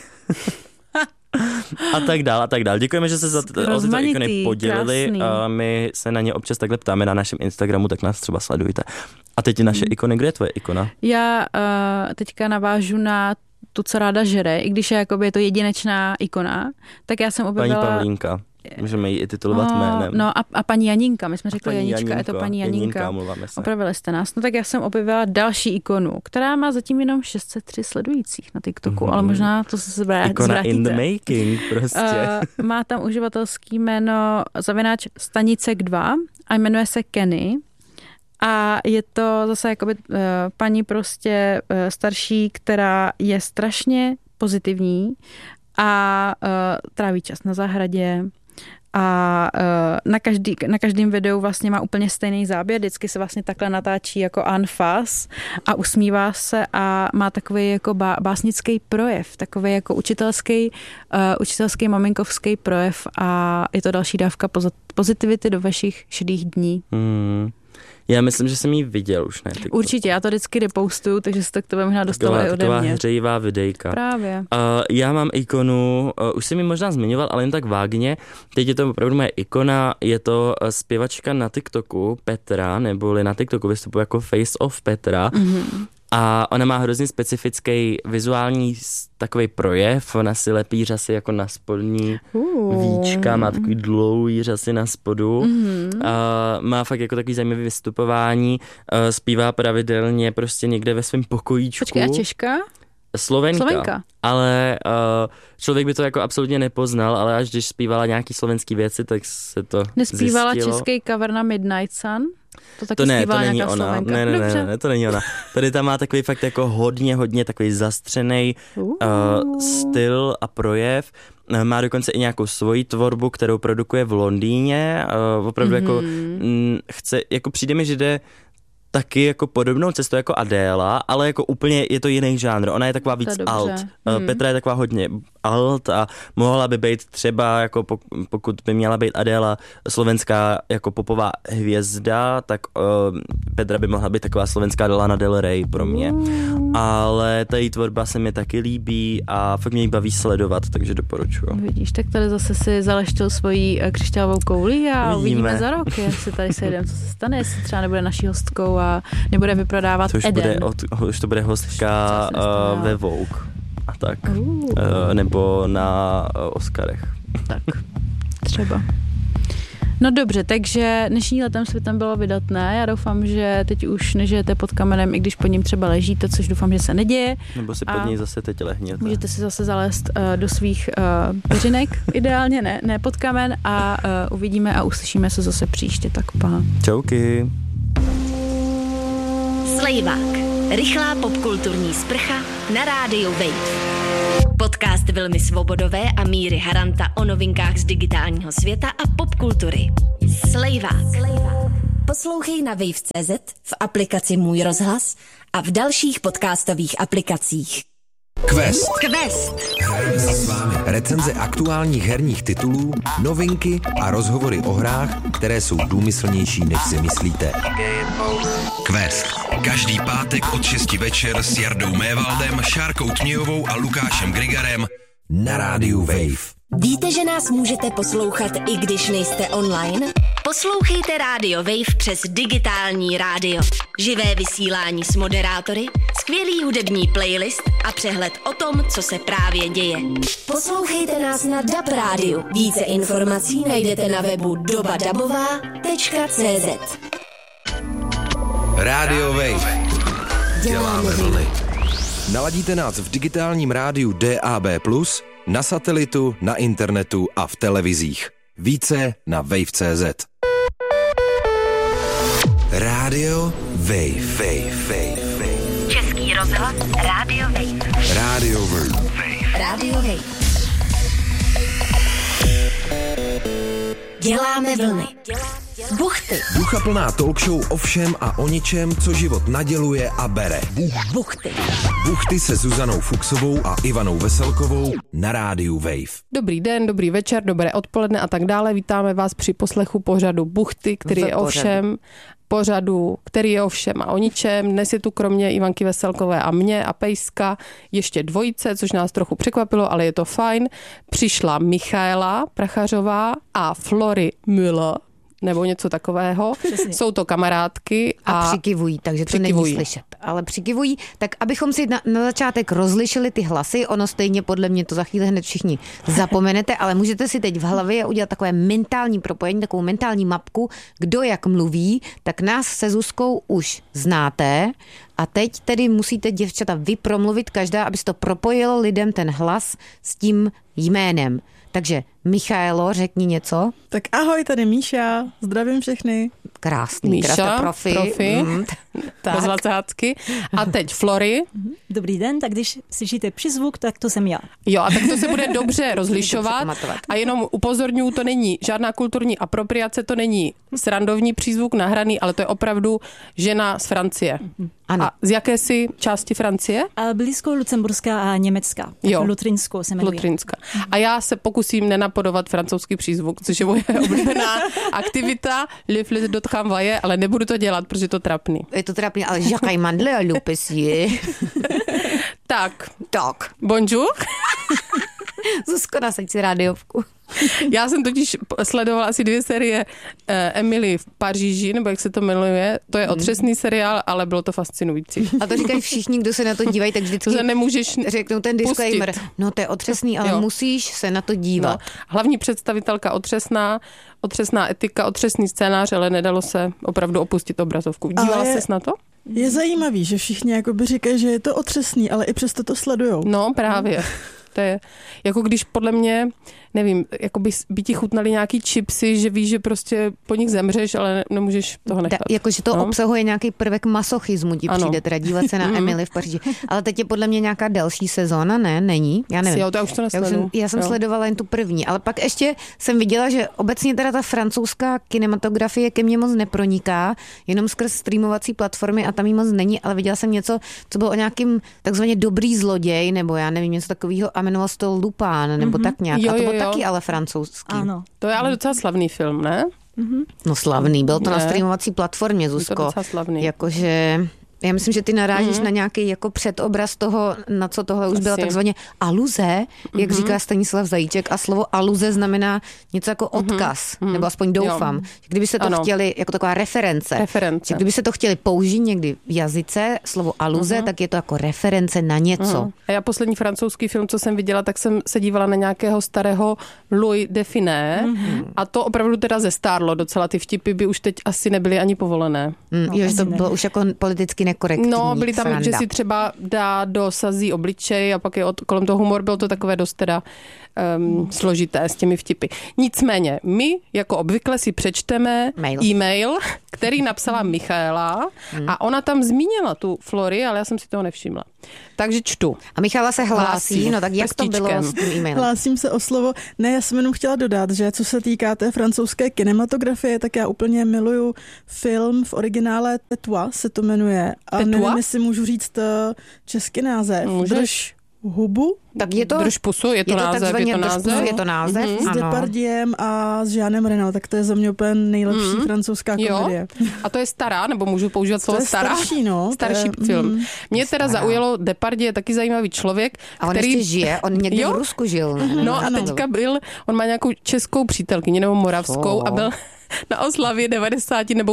a tak dál. Děkujeme, že se za tyto ikony podělili. My se na ně občas takhle ptáme na našem Instagramu, tak nás třeba sledujte. A teď je naše ikony. Kde je tvoje ikona? Já teďka navážu na tu, co ráda žere, i když je to jedinečná ikona, tak já jsem objevila... Paní Pavlínka. Můžeme ji i titulovat jménem. No a paní Janinka, my jsme řekli Janička, je to paní Janinka. Opravili jste nás. No tak já jsem objevila další ikonu, která má zatím jenom 603 sledujících na TikToku, ale možná to se zvrátíte. Ikona in the making, prostě. Má tam uživatelský jméno _Stanicek2 a jmenuje se Kenny. A je to zase jakoby paní prostě starší, která je strašně pozitivní a tráví čas na zahradě. A na každém videu vlastně má úplně stejný záběr, vždycky se vlastně takhle natáčí jako anfas a usmívá se a má takový jako básnický projev, takový jako učitelský maminkovský projev a je to další dávka pozitivity do vašich šedých dní. Já myslím, že jsem jí viděl už, ne? Určitě, já to vždycky repostuju, takže se to k tobě možná dostalo i ode mě. Taková hřejivá videjka. Právě. Já mám ikonu, už jsem ji možná zmiňoval, ale jen tak vágně. Teď je to opravdu moje ikona, je to zpěvačka na TikToku, Petra, neboli na TikToku vystupuje jako Face of Petra. A ona má hrozně specifický vizuální takový projev, ona si lepí řasy jako na spodní víčka, má takový dlouhý řasy na spodu, má fakt jako takový zajímavý vystupování, zpívá pravidelně prostě někde ve svém pokojíčku. Počkej, a Češka? Slovenka. Ale člověk by to jako absolutně nepoznal, ale až když zpívala nějaký slovenský věci, tak se to Nespívala zjistilo. český cover na Midnight Sun? To není ona. Ne, to není ona. Tady tam má takový fakt jako hodně takový zastřenej styl a projev. Má dokonce i nějakou svoji tvorbu, kterou produkuje v Londýně. Opravdu jako chce, jako přijde mi, že jde taky jako podobnou cestou jako Adéla, ale jako úplně je to jiný žánr. Ona je taková víc alt. Petra je taková hodně alt a mohla by být třeba, jako pokud by měla být Adéla slovenská jako popová hvězda, tak Pedra by mohla být taková slovenská Lana Del Rey pro mě. Ale ta její tvorba se mi taky líbí a fakt mě ji baví sledovat, takže doporučuju. Vidíš, tak tady zase si zaleštil svoji křišťálovou kouli a uvidíme za rok, jestli tady sejdeme, co se stane, jestli třeba nebude naší hostkou a nebude vyprodávat Eden. Už to bude hostka ve Vogue a tak. Nebo na Oscarech. Tak, třeba. No dobře, takže dnešní Letem světem bylo vydatné. Já doufám, že teď už nežijete pod kamenem, i když pod ním třeba ležíte, což doufám, že se neděje. Nebo si pod něj zase teď lehněte. Můžete si zase zalézt do svých peřinek, ideálně ne pod kamen a uvidíme a uslyšíme se zase příště, tak pa. Čauky. Slejvák. Rychlá popkulturní sprcha na rádiu Wave. Podcast Vilmy Svobodové a Míry Haranta o novinkách z digitálního světa a popkultury. Slejvák. Poslouchej na wave.cz, v aplikaci Můj rozhlas a v dalších podcastových aplikacích. Quest. Hrajeme si s vámi recenze aktuálních herních titulů, novinky a rozhovory o hrách, které jsou důmyslnější, než si myslíte. Quest. Každý pátek od 6 večer s Jardou Mévaldem, Šárkou Tmějovou a Lukášem Grigarem na rádiu Wave. Víte, že nás můžete poslouchat, i když nejste online? Poslouchejte rádio Wave přes digitální rádio. Živé vysílání s moderátory, skvělý hudební playlist a přehled o tom, co se právě děje. Poslouchejte nás na DAB rádiu. Více informací najdete na webu dobadabová.cz. Rádio Wave. Děláme vlny. Naladíte nás v digitálním rádiu DAB+, na satelitu, na internetu a v televizích. Více na wave.cz. Rádio Wave. Český rozhlas Rádio Wave. Rádio Wave. Rádio Wave. Děláme vlny. Buchty. Duchaplná talkshow o všem a o ničem, co život naděluje a bere. Buchty. Buchty se Zuzanou Fuchsovou a Ivanou Veselkovou na rádiu Wave. Dobrý den, dobrý večer, dobré odpoledne a tak dále. Vítáme vás při poslechu pořadu Buchty, který je o všem. Pořadu, který je o všem a o ničem. Dnes je tu kromě Ivanky Veselkové a mě a Pejska ještě dvojice, což nás trochu překvapilo, ale je to fajn. Přišla Michaela Prachařová a Flory Müller, nebo něco takového. Přesně. Jsou to kamarádky. A přikivují, takže to není slyšet. Ale přikivují, tak abychom si na začátek rozlišili ty hlasy, ono stejně podle mě to za chvíli hned všichni zapomenete, ale můžete si teď v hlavě udělat takové mentální propojení, takovou mentální mapku, kdo jak mluví, tak nás se Zuzkou už znáte a teď tedy musíte, děvčata, vy promluvit každá, aby to propojilo lidem ten hlas s tím jménem. Takže Michaelo, řekni něco. Tak ahoj, tady Míša, zdravím všechny. Krásný, Míša, profi. Bez vacátky. A teď Flory. Dobrý den, tak když slyšíte přizvuk, tak to jsem já. Jo, a tak to se bude dobře rozlišovat. A jenom upozorňuji, to není žádná kulturní apropriace, to není srandovní přízvuk nahraný, ale to je opravdu žena z Francie. Ano. A z jaké si části Francie? A blízko Lucemburská a Německá. Jo. Lutrinsko se jmenuje. Lutrinska. A já se pokusím nenapodovat francouzský přízvuk, což je moje oblíbená aktivita, le fles de travail, ale nebudu to dělat, protože je to trapný. Je to trapný, ale Jacques Mandle a Lupesi. Tak. Tak. Bonjour. Zuzko, nasaď si rádiovku. Já jsem totiž sledovala asi 2 série Emily v Paříži, nebo jak se to jmenuje. To je otřesný seriál, ale bylo to fascinující. A to říkají všichni, kdo se na to dívají, tak vždycky to nemůžeš řeknou ten disclaimer. No to je otřesný, ale jo, musíš se na to dívat. No. Hlavní představitelka otřesná etika, otřesný scénář, ale nedalo se opravdu opustit obrazovku. Dívala ses na to? Je zajímavý, že všichni jakoby říkají, že je to otřesný, ale i přesto to sledujou. No právě. To je jako když podle mě nevím, jako by ti chutnali nějaký chipsy, že víš, že prostě po nich zemřeš, ale nemůžeš toho nechat. Jakože to obsahuje nějaký prvek masochismu, ti přijde teda dívat se na Emily v Paříži. Ale teď je podle mě nějaká další sezóna, ne? Není? Já nevím. Jo, to já už to nesleduju. Já jsem sledovala jen tu první, ale pak ještě jsem viděla, že obecně teda ta francouzská kinematografie ke mně moc neproniká, jenom skrz streamovací platformy a tam jí moc není, ale viděla jsem něco, co bylo o nějakým takzvaně dobrý zloděj, nebo já nevím, něco takového a jmenovalo se to Lupin, nebo tak nějak. A to bylo taky ale francouzský. Ano. To je ale docela slavný film, ne? No slavný, byl to na streamovací platformě, Zuzko. To docela slavný. Jakože... Já myslím, že ty narážíš na nějaký jako předobraz toho, na co tohle už byla takzvaně aluze, jak říká Stanislav Zajíček, a slovo aluze znamená něco jako odkaz, nebo aspoň doufám. Jo. Kdyby se to chtěli, jako taková reference. Že kdyby se to chtěli použít někdy v jazyce, slovo aluze, tak je to jako reference na něco. A já poslední francouzský film, co jsem viděla, tak jsem se dívala na nějakého starého Louis de Funès a to opravdu teda zestárlo docela. Ty vtipy by už teď asi nebyly ani povolené. Jo, že to bylo už jako politicky nekorektní. No, byli tam, sranda. Že si třeba dá do sazí obličej a pak je kolem toho humor, bylo to takové dost teda složité s těmi vtipy. Nicméně, my jako obvykle si přečteme e-mail, který napsala Michaela a ona tam zmínila tu Flory, ale já jsem si toho nevšimla. Takže čtu. A Michaela se hlásí, no tak jak to bylo s tím e-mailem? Hlásím se o slovo. Ne, já jsem jenom chtěla dodat, že co se týká té francouzské kinematografie, tak já úplně miluju film v originále Tetua se to jmenuje. A nevím, jestli můžu říct český název. Můžeš. Hubu? Tak je to, Drž pusu, je to název. Je to název. S Depardiem a s Jeanem Reno, tak to je za mě úplně nejlepší francouzská komedie. A to je stará, nebo můžu používat slovo stará? Starší, no. Starší film. Mě teda zaujalo, Depardieu je taky zajímavý člověk, a on ještě žije, on někde v Rusku žil. No a teďka on má nějakou českou přítelkyni nebo moravskou a byl na oslavě 90 nebo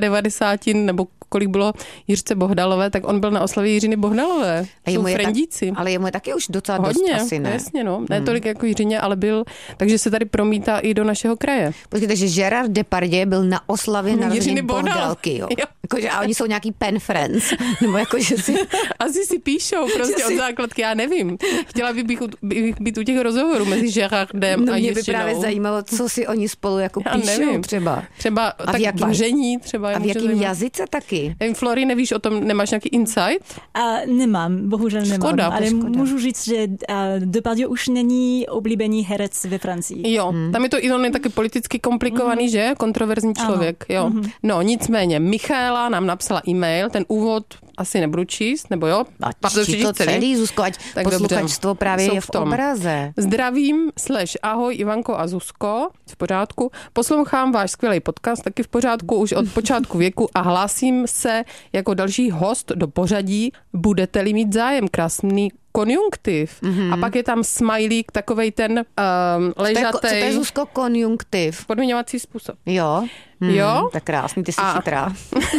95 nebo kolik bylo Jiřce Bohdalové, tak on byl na oslavě Jiřiny Bohdalové. Jsou frendíci. Ale jemu je taky už docela hodně, dost asi, ne? Jasně, no. Ne tolik jako Jiřině, ale byl, takže se tady promítá i do našeho kraje. Počkej, takže Gerard Depardieu byl na oslavě narozenin Bohdalky, jo. Jakože, a oni jsou nějaký pen friends, nebo jakože si... Asi si píšou prostě od základky, já nevím. Chtěla bych být u těch rozhovorů mezi Gerardem a Jiřinou. Mě by právě zajímalo, co si oni spolu jako píšou třeba. Třeba tak vaření třeba. A v jakém jazyce taky? Flory, nevíš o tom, nemáš nějaký insight? Nemám, bohužel nemám. Škoda. Ale můžu říct, že Depardieu už není oblíbený herec ve Francii. Jo, tam je to i on je taky politicky komplikovaný, že? Kontroverzní člověk, jo. No, nicméně, Michaela nám napsala e-mail, ten úvod asi nebudu číst, nebo jo? Čti to celý, Zuzko, ať posluchačstvo právě je v obraze. Zdravím, ahoj Ivanko a Zuzko, v pořádku. Poslouchám váš skvělý podcast, taky v pořádku už od počátku věku a hlásím se jako další host do pořadí, budete-li mít zájem, krásný konjunktiv. A pak je tam smajlík, takovej ten ležatej. Co to je, Zuzko, konjunktiv? Podmiňovací způsob. Jo? Jo? Tak krásný, ty jsi chytrá.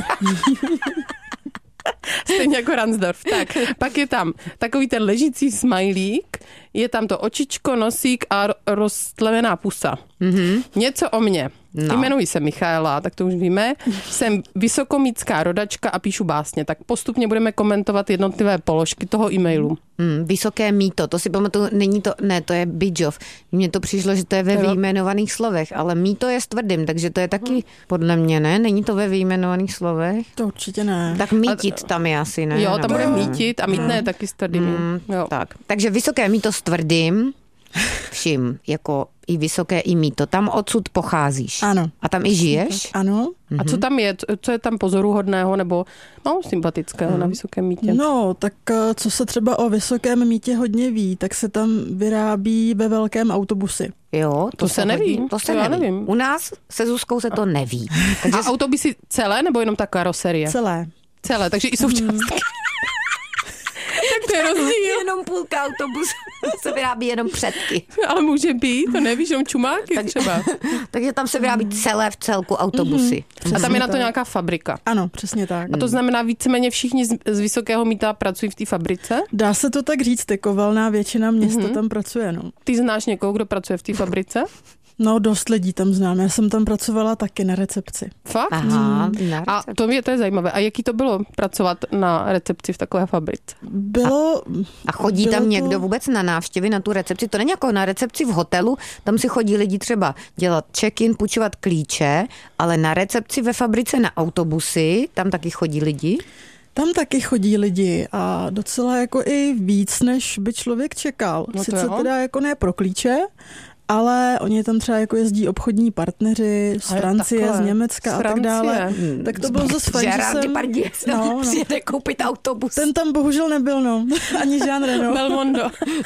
Stejně jako Ransdorf. Tak, pak je tam takový ten ležící smajlík, je tam to očičko, nosík a roztlevená pusa. Něco o mně. No. Jmenuji se Michaela, tak to už víme. Jsem vysokomítská rodačka a píšu básně. Tak postupně budeme komentovat jednotlivé položky toho e-mailu. Vysoké mýto, to si pamatuju, není to, ne, to je Bidžov. Mně to přišlo, že to je ve vyjmenovaných slovech, ale mýto je s tvrdým, takže to je taky podle mě, ne? Není to ve vyjmenovaných slovech? To určitě ne. Tak mítit tam je asi, ne? Jo, tam bude mítit a mítné je taky s tvrdým. Tak. Takže vysoké mýto s tvrdým, všim, jako i vysoké, i mýto. Tam odsud pocházíš. Ano. A tam i žiješ? Ano. A co tam je? Co je tam pozoruhodného nebo sympatického na Vysokém mýtě? No, tak co se třeba o Vysokém mýtě hodně ví, tak se tam vyrábí ve velkém autobusy. Jo, to se neví. To se nevím. U nás se Zuzkou se to neví. Takže a autobusy celé nebo jenom ta karoserie? Celé, takže i součástky. Tak to je rozdíl. Jenom půlka autobusu se vyrábí jenom předky. Ale může být, to nevíš, jenom čumáky třeba. Takže tam se vyrábí celé v celku autobusy. A tam je na to nějaká fabrika. Ano, přesně tak. A to znamená víceméně všichni z Vysokého mýta pracují v té fabrice? Dá se to tak říct, jako valná většina města tam pracuje. No. Ty znáš někoho, kdo pracuje v té fabrice? No, dost lidí tam znám. Já jsem tam pracovala taky na recepci. Fakt? Aha, A to je zajímavé. A jaký to bylo pracovat na recepci v takové fabrice? A chodí tam někdo vůbec na návštěvy na tu recepci? To není jako na recepci v hotelu, tam si chodí lidi třeba dělat check-in, půjčovat klíče, ale na recepci ve fabrice na autobusy, tam taky chodí lidi? Tam taky chodí lidi a docela jako i víc, než by člověk čekal. No sice teda jako ne pro klíče, ale oni tam třeba jako jezdí obchodní partneři z Francie, takhle, z Německa a tak dále. Tak to bylo zase fajn, že jsem... přijede koupit autobus. Ten tam bohužel nebyl, no. Ani Jean Reno. Belmondo.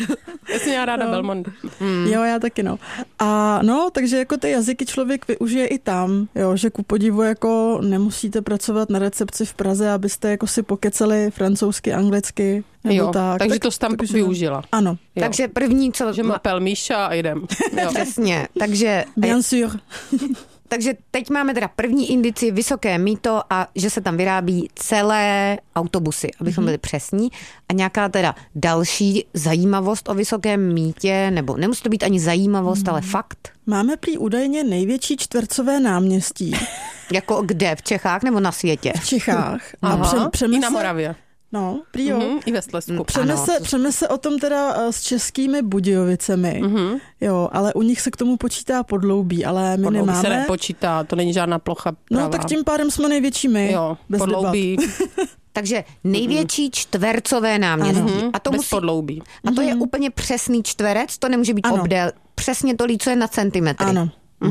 Já jsem měla ráda Belmondo. Jo, já taky, no. A no, takže jako ty jazyky člověk využije i tam, jo, že ku podivu jako nemusíte pracovat na recepci v Praze, abyste jako si pokecali francouzsky, anglicky. Jo, takže to jsi tam využila. Ano. Jo. Takže první, co... Že mapel Míša a jdem. Jo. Přesně, takže... Bien sûr. Takže teď máme teda první indici, vysoké mýto a že se tam vyrábí celé autobusy, abychom byli přesní. A nějaká teda další zajímavost o vysokém mýtě, nebo nemusí to být ani zajímavost, ale fakt. Máme prý údajně největší čtvrcové náměstí. Jako kde? V Čechách nebo na světě? V Čechách. Aha, i na Moravě. No, prý jo. I ve Slezsku. Přeme se o tom teda s Českými Budějovicemi, jo, ale u nich se k tomu počítá Podloubí, ale my nemáme. Se nepočítá, to není žádná plocha pravá. No, tak tím pádem jsme největší my. Jo, Podloubí. Takže největší čtvercové náměstí. A to bez Podloubí. A to je úplně přesný čtverec, to nemůže být obdél. Přesně to lícuje na centimetry. Ano.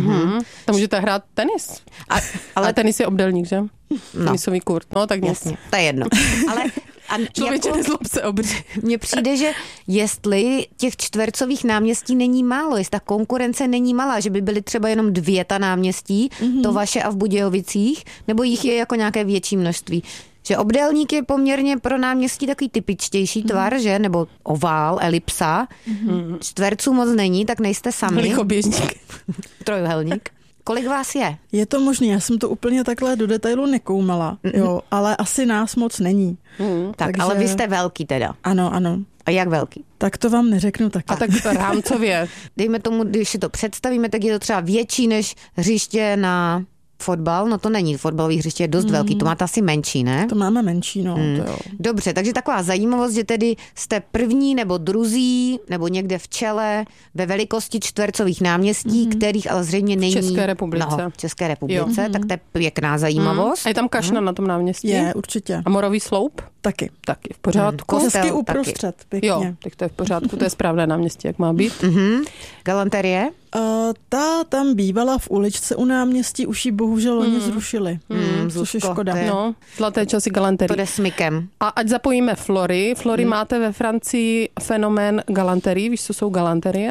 Tam můžete hrát tenis. Ale tenis je obdélník, že? Tenisový kurt. No, tak jasně. To je jedno. Ale člověče, nezlob se obří. Mně přijde, že jestli těch čtvercových náměstí není málo, jestli ta konkurence není malá, že by byly třeba jenom 2 ta náměstí, to vaše a v Budějovicích, nebo jich je jako nějaké větší množství. Že obdélník je poměrně pro náměstí takový typičtější tvar, že? Nebo ovál, elipsa. Čtverců moc není, tak nejste sami. Lichoběžník. Trojuhelník. Kolik vás je? Je to možné, já jsem to úplně takhle do detailu nekoumala, jo, ale asi nás moc není. Tak, takže... ale vy jste velký teda. Ano. A jak velký? Tak to vám neřeknu taky. A tak rámcově. Dejme tomu, když si to představíme, tak je to třeba větší než hřiště na fotbal, no to není, fotbalový hřiště je dost velký, to máte asi menší, ne? To máme menší, no. To jo. Dobře, takže taková zajímavost, že tedy jste první nebo druzí, nebo někde v čele ve velikosti čtvercových náměstí, kterých ale zřejmě není... V České republice. No, v České republice, tak to je pěkná zajímavost. A je tam kašna na tom náměstí? Je, určitě. A Morový sloup? Taky. Taky, v pořádku. Hezky uprostřed, pěkně. Jo, tak to je v pořádku, to je správné náměstí, jak má být. Galanterie? Ta tam bývala v uličce u náměstí, už ji bohužel oni zrušili. Což je škoda. No, zlaté časy galanterie. To jde smykem. A ať zapojíme Flory. Flory máte ve Francii fenomén galanterie. Víš, co jsou galanterie?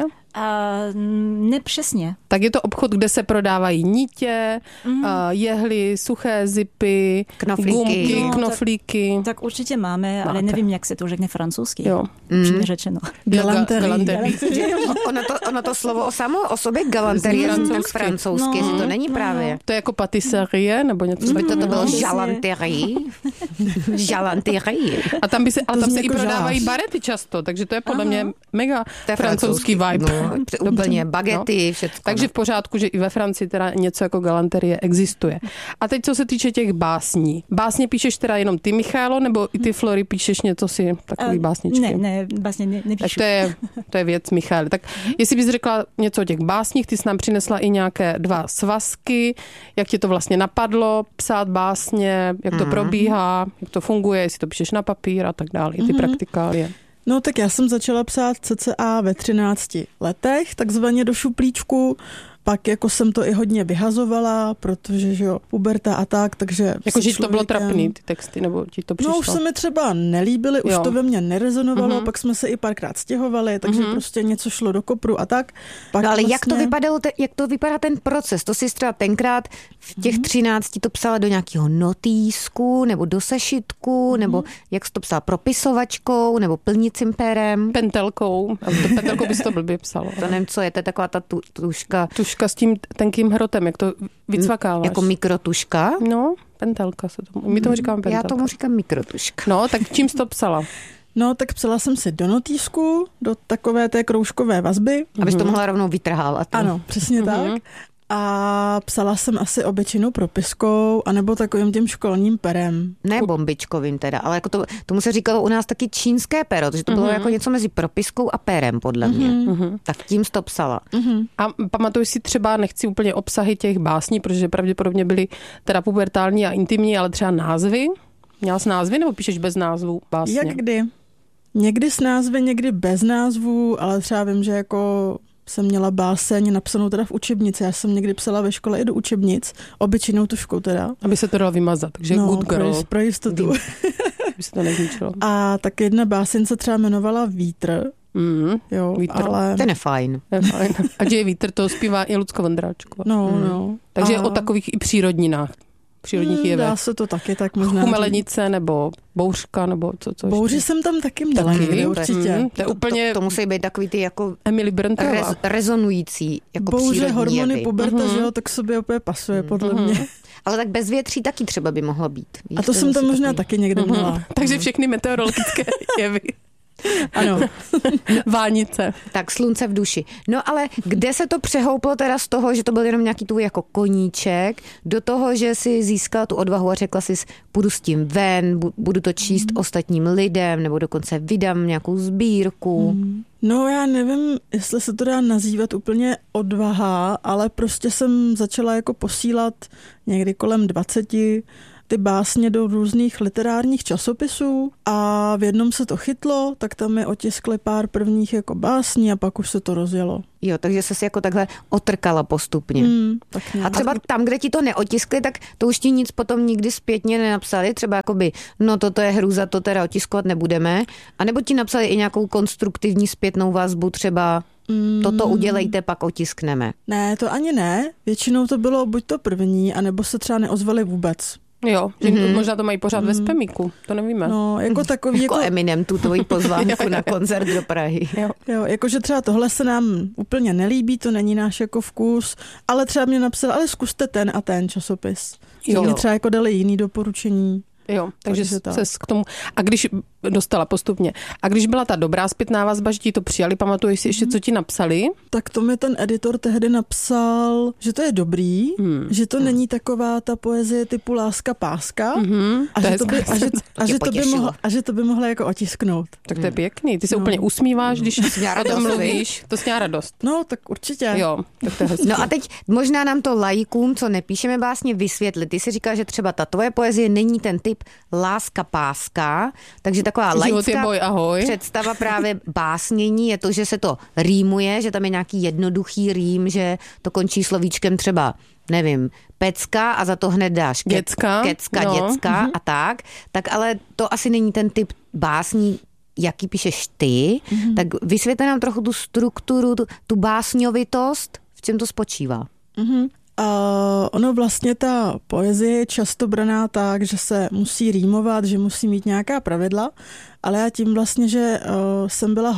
Nepřesně. Tak je to obchod, kde se prodávají nitě, jehly, suché zipy, gumky, knoflíky. Tak určitě máte. Ale nevím, jak se to řekne francouzsky. Jo. Upřímně řečeno. Galanterie. Ono to slovo samo o sobě galanterie tak francouzsky, že to není právě. To je jako patisserie nebo něco. By to bylo galanterie. Galanterie. A tam se i prodávají barety často, takže to je podle mě mega francouzský vibe. Úplně bagety, všechno. Takže v pořádku, že i ve Francii teda něco jako galanterie existuje. A teď, co se týče těch básní. Básně píšeš teda jenom ty, Michálo, nebo i ty, Flory, píšeš něco si, takový básničky? Ne, básně nepíšu. Tak to je věc, Michal. Tak jestli bys řekla něco o těch básních, ty jsi nám přinesla i nějaké 2 svazky, jak ti to vlastně napadlo, psát básně, jak to probíhá, jak to funguje, jestli to píšeš na papír a tak dále, ty praktikálie. No tak já jsem začala psát cca ve 13 letech, takzvaně do šuplíčku. Pak jako jsem to i hodně vyhazovala, protože že jo, puberta a tak, takže... Jakože to bylo trapný, ty texty, nebo ti to přišlo? No už se mi třeba nelíbily, už to ve mně nerezonovalo, pak jsme se i párkrát stěhovali, takže prostě něco šlo do kopru a tak. Pak no ale vlastně... jak to vypadá ten proces? To si třeba tenkrát v těch 13 to psala do nějakého notýsku, nebo do sešitku, nebo jak jsi to psala, propisovačkou, nebo plnicím perem? Pentelkou. Pentelkou bys to blbě psalo. To nevím, co je, to je taková ta tuška. S tím tenkým hrotem, jak to vycvakáváš. Jako mikrotuška? No, pentelka se tomu. My tomu říkáme pentelka. Já tomu říkám mikrotuška. No, tak čím jsi to psala? No, tak psala jsem si do notýsku, do takové té kroužkové vazby. Abys to mohla rovnou vytrhávat. Ano, přesně tak. A psala jsem asi obyčejnou propiskou, anebo takovým tím školním perem. Ne bombičkovým teda, ale jako tomu se říkalo u nás taky čínské pero, protože to bylo jako něco mezi propiskou a perem, podle mě. Tak tím jsi to psala. A pamatuju si třeba, nechci úplně obsahy těch básní, protože pravděpodobně byly teda pubertální a intimní, ale třeba názvy? Měla jsi názvy nebo píšeš bez názvů básně? Jak kdy? Někdy s názvy, někdy bez názvů, ale třeba vím, že jako jsem měla báseň napsanou teda v učebnici. Já jsem někdy psala ve škole i do učebnic, obyčejnou tuškou teda. Aby se to dalo vymazat, takže good girl. Pro jistotu. Aby se to nezničilo. A tak jedna báseň se třeba jmenovala Vítr. Jo, Vítr. ale... Ten je fajn. A že je vítr, to zpívá i Lucka Vondráčková. No. Takže o takových i přírodninách. Přírodních jevech. Dá se to taky tak možná. Chumelenice nebo bouřka nebo co Bouři jsem tam taky měla někdy, určitě. To je úplně... To musí být takový ty jako Emily Brntová. Rezonující jako bouře, hormony, jevy. puberta, že jo, tak sobě opět pasuje, podle mě. Ale tak bezvětří taky třeba by mohlo být. Víš, a to jsem tam možná taky někde měla. Takže všechny meteorologické jevy. Ano. Vánice. Tak slunce v duši. No ale kde se to přehouplo teda z toho, že to byl jenom nějaký tvůj jako koníček, do toho, že si získala tu odvahu a řekla si, půjdu s tím ven, budu to číst ostatním lidem, nebo dokonce vydám nějakou sbírku. No já nevím, jestli se to dá nazývat úplně odvaha, ale prostě jsem začala jako posílat někdy kolem 20 ty básně do různých literárních časopisů a v jednom se to chytlo, tak tam mi otiskli pár prvních jako básní a pak už se to rozjelo. Jo, takže se si jako takhle otrkala postupně. A třeba tam, kde ti to neotiskli, tak to už ti nic potom nikdy zpětně nenapsali, třeba jakoby, no toto je hrůza, to teda otiskovat nebudeme, a nebo ti napsali i nějakou konstruktivní zpětnou vazbu, třeba toto udělejte, pak otiskneme. Ne, to ani ne. Většinou to bylo buď to první, anebo se třeba neozvali vůbec. Jo, že možná to mají pořád ve spamíku, to nevíme. No, jako takový... Jako Eminem, tu tvoji pozvánku na koncert do Prahy. Jo, jakože třeba tohle se nám úplně nelíbí, to není náš jako vkus, ale třeba mě napsal, ale zkuste ten a ten časopis. Jo. Mě třeba jako dali jiný doporučení. Jo, takže se k tomu... A když dostala postupně. A když byla ta dobrá zpětná vazba, že ti to přijali, pamatuješ si ještě, co ti napsali? Tak to mi ten editor tehdy napsal, že to je dobrý, že to není taková ta poezie typu láska páska a že to by mohla jako otisknout. Tak to je pěkný. Ty se úplně usmíváš, když o tom mluvíš. To sněla radost. No, tak určitě. Jo, tak to je hezký. No a teď možná nám to laikům, co nepíšeme básně, vysvětlit. Ty si říkala, že třeba ta tvoje poezie není ten typ láska páska, takže taková laická představa právě básnění je to, že se to rýmuje, že tam je nějaký jednoduchý rým, že to končí slovíčkem třeba, nevím, pecka a za to hned dáš děcka, a tak ale to asi není ten typ básní, jaký píšeš ty, tak vysvětli nám trochu tu strukturu, tu básňovitost, v čem to spočívá. Ono vlastně ta poezie je často braná tak, že se musí rýmovat, že musí mít nějaká pravidla, ale já tím vlastně, že jsem byla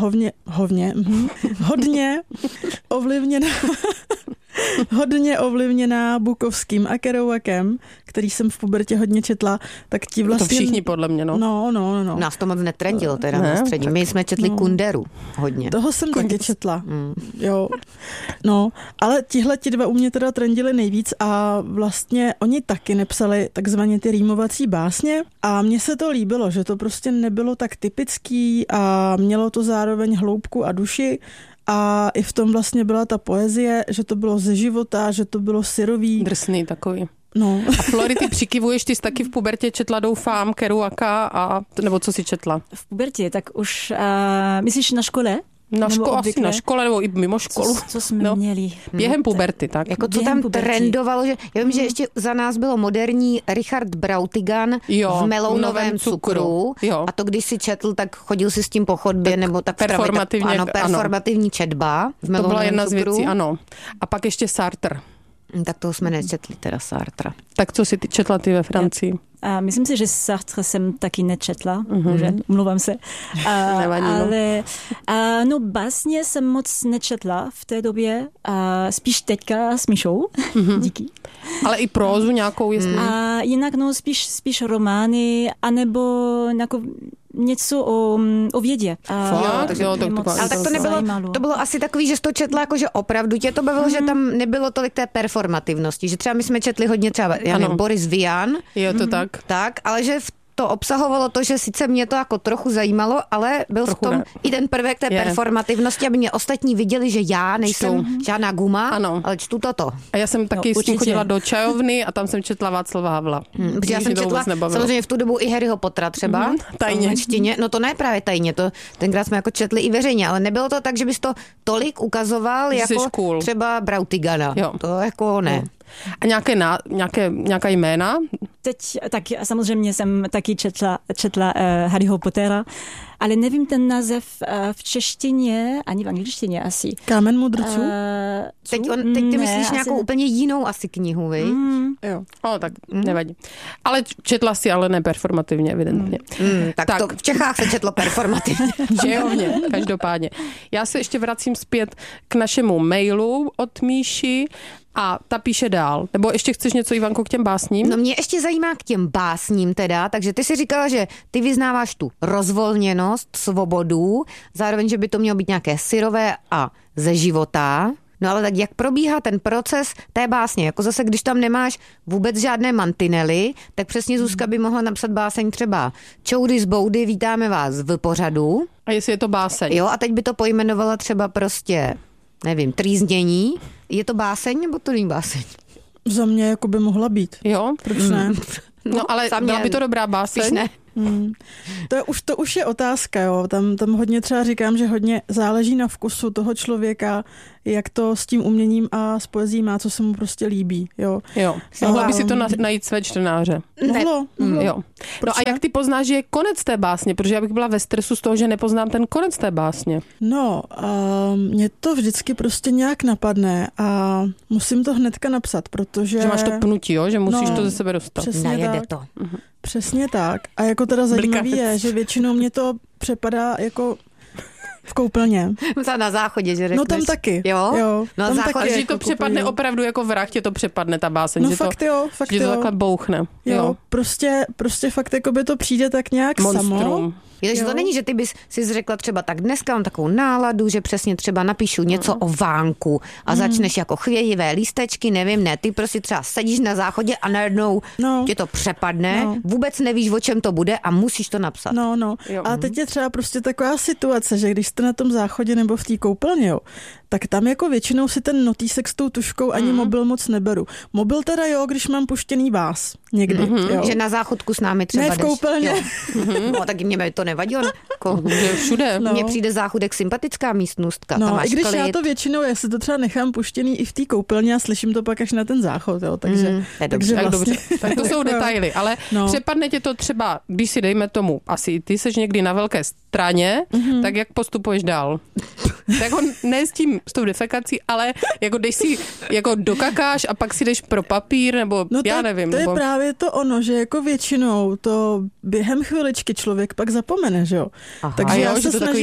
hodně ovlivněná Bukovským a Kerouacem, který jsem v pubertě hodně četla, tak ti vlastně... To všichni podle mě, no. No. Nás to moc netrendilo teda na střední. My jsme četli Kunderu hodně. Toho jsem taky četla. Jo. No, ale ti dva u mě teda trendili nejvíc a vlastně oni taky nepsali takzvaně ty rýmovací básně a mně se to líbilo, že to prostě nebylo tak typický a mělo to zároveň hloubku a duši. A i v tom vlastně byla ta poezie, že to bylo ze života, že to bylo syrový. Drsný takový. No. A Flory, ty přikivuješ, ty jsi taky v pubertě četla, doufám, Kerouaka, nebo co jsi četla? V pubertě, tak už, myslíš na škole? Asi na škole, nebo i mimo školu. Co jsme měli? Během puberty, tak. Jako co tam trendovalo, že já vím, že ještě za nás bylo moderní Richard Brautigan v melounovém cukru. A to, když si četl, tak chodil si s tím po chodbě, nebo tak performativní četba v melounovém cukru. To byla jedna z věcí, ano. A pak ještě Sartre. Tak toho jsme nečetli, teda Sartra. Tak co si četla ty ve Francii? Myslím si, že Sartre jsem taky nečetla, že mluvám se. Ale no básně jsem moc nečetla v té době, spíš teďka s Míšou, díky. Ale i prózu nějakou, jestli... A jinak no spíš romány, anebo něco o vědě. Ale tak to nebylo, to bylo asi takový, že jsi to četla, jako že opravdu tě to bavilo, že tam nebylo tolik té performativnosti, že třeba my jsme četli hodně třeba, já nevím, Boris Vian. Jo, to tak. Tak, ale že to obsahovalo to, že sice mě to jako trochu zajímalo, ale byl trochu v tom i ten prvek té performativnosti, aby mě ostatní viděli, že já nejsem žádná guma, ale čtu toto. A já jsem taky s tím chodila do čajovny a tam jsem četla Václava Havla. Protože já jsem četla samozřejmě v tu dobu i Harryho Pottera třeba. Tajně. No to ne právě tajně, to tenkrát jsme jako četli i veřejně, ale nebylo to tak, že bys to tolik ukazoval jako cool. Třeba Brautigana. To jako ne. A nějaká jména? Teď tak samozřejmě jsem taky četla Harryho Pottera, ale nevím ten název v češtině, ani v angličtině asi. Kámen mudrců? Teď ty myslíš nějakou úplně jinou asi knihu, viď? Jo. Tak nevadí. Ale četla si, ale ne performativně, evidentně. Tak to v Čechách se četlo performativně. Žejovně, každopádně. Já se ještě vracím zpět k našemu mailu od Míši. A ta píše dál. Nebo ještě chceš něco, Ivanko, k těm básním? No mě ještě zajímá k těm básním teda, takže ty si říkala, že ty vyznáváš tu rozvolněnost, svobodu, zároveň, že by to mělo být nějaké syrové a ze života. No ale tak jak probíhá ten proces té básně? Jako zase, když tam nemáš vůbec žádné mantinely, tak přesně Zuzka by mohla napsat báseň třeba Čoudy z boudy, vítáme vás v pořadu. A jestli je to báseň? Jo, a teď by to pojmenovala třeba prostě, nevím, trýznění. Je to báseň, nebo to není báseň? Za mě jako by mohla být. Jo? Proč ne? No ale byla by to dobrá báseň? Ne. To už je otázka, jo. Tam hodně třeba říkám, že hodně záleží na vkusu toho člověka, jak to s tím uměním a s poezí má, co se mu prostě líbí, jo. Mohla by si to najít své čtenáře. Mohlo. Jo. No a jak ty poznáš, že je konec té básně? Protože já bych byla ve stresu z toho, že nepoznám ten konec té básně. No, mě to vždycky prostě nějak napadne a musím to hnedka napsat, protože... Že máš to pnutí, jo? Že musíš to ze sebe dostat. Najede to. Přesně tak. A jako teda zajímavý je, že většinou mě to přepadá jako v koupelně. Na záchodě, že řekneš. No tam taky. Jo? No, tam záchodě. Že to přepadne opravdu jako vrah, tě to přepadne ta báseň. No že fakt že to takhle bouchne. Jo. Prostě fakt jako by to přijde tak nějak samo. Takže to není, že ty bys si řekla třeba tak dneska mám takovou náladu, že přesně třeba napíšu něco o vánku a začneš jako chvějivé lístečky, nevím, ne, ty prostě třeba sedíš na záchodě a najednou tě to přepadne, vůbec nevíš, o čem to bude a musíš to napsat. A teď je třeba prostě taková situace, že když jste na tom záchodě nebo v té koupelně, tak tam jako většinou si ten notýsek s tou tuškou ani mobil moc neberu. Mobil teda když mám puštěný vás někdy. Jo. Že na záchodku s námi třeba ne v koupelně. No tak mě to nevadilo. Všude. Mně přijde záchodek sympatická místnůstka. No, i když já to většinou, já si to třeba nechám puštěný i v té koupelně a slyším to pak až na ten záchod, jo, takže vlastně... Tak to jsou detaily, ale přepadne tě to třeba, když si dejme tomu, asi ty seš někdy na velké straně, tak jak postupuješ dál? Tak ne s tou defekací, ale jako když si jako dokakáš a pak si jdeš pro papír, nebo já nevím. To je právě to ono, že jako většinou to během chviličky člověk pak zapomene, že jo. Takže já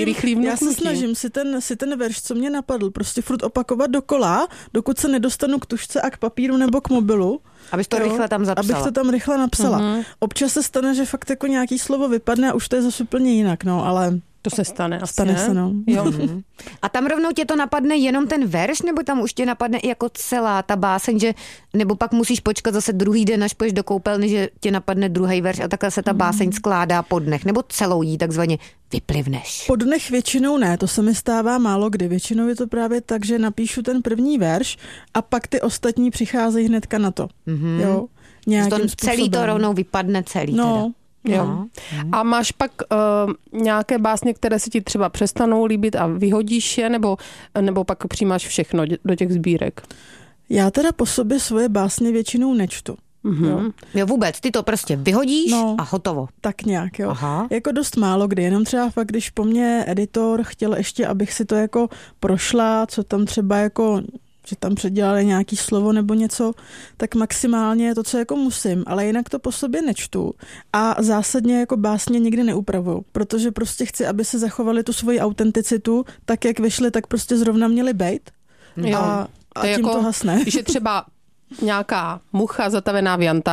se snažím si ten verš, co mě napadl, prostě furt opakovat dokola, dokud se nedostanu k tušce a k papíru nebo k mobilu. Abych to rychle tam zapsala. Abych to tam rychle napsala. Občas se stane, že fakt jako nějaký slovo vypadne a už to je zase úplně jinak, ale... To se stane asi, stane se, no. Jo. A tam rovnou tě to napadne jenom ten verš, nebo tam už tě napadne i jako celá ta báseň, že, nebo pak musíš počkat zase druhý den, až půjdeš do koupelny, že tě napadne druhý verš a takhle se ta báseň skládá po dnech, nebo celou jí takzvaně vyplivneš? Po dnech většinou ne, to se mi stává málo kdy. Většinou je to právě tak, že napíšu ten první verš a pak ty ostatní přicházejí hnedka na to. Jo, nějakým způsobem. Celý to rovnou vypadne celý teda. Jo. A máš pak nějaké básně, které se ti třeba přestanou líbit a vyhodíš je, nebo pak přijímáš všechno do těch sbírek? Já teda po sobě svoje básně většinou nečtu. Jo, vůbec, ty to prostě vyhodíš a hotovo. Tak nějak, jo. Jako dost málo kdy, jenom třeba fakt, když po mně editor chtěl ještě, abych si to jako prošla, co tam třeba jako... že tam předělali nějaký slovo nebo něco, tak maximálně to, co jako musím, ale jinak to po sobě nečtu a zásadně jako básně nikdy neupravuju, protože prostě chci, aby se zachovali tu svoji autenticitu, tak jak vyšly, tak prostě zrovna měly bejt a tím jako, to hasne. Když je třeba nějaká mucha zatavená v jantaru,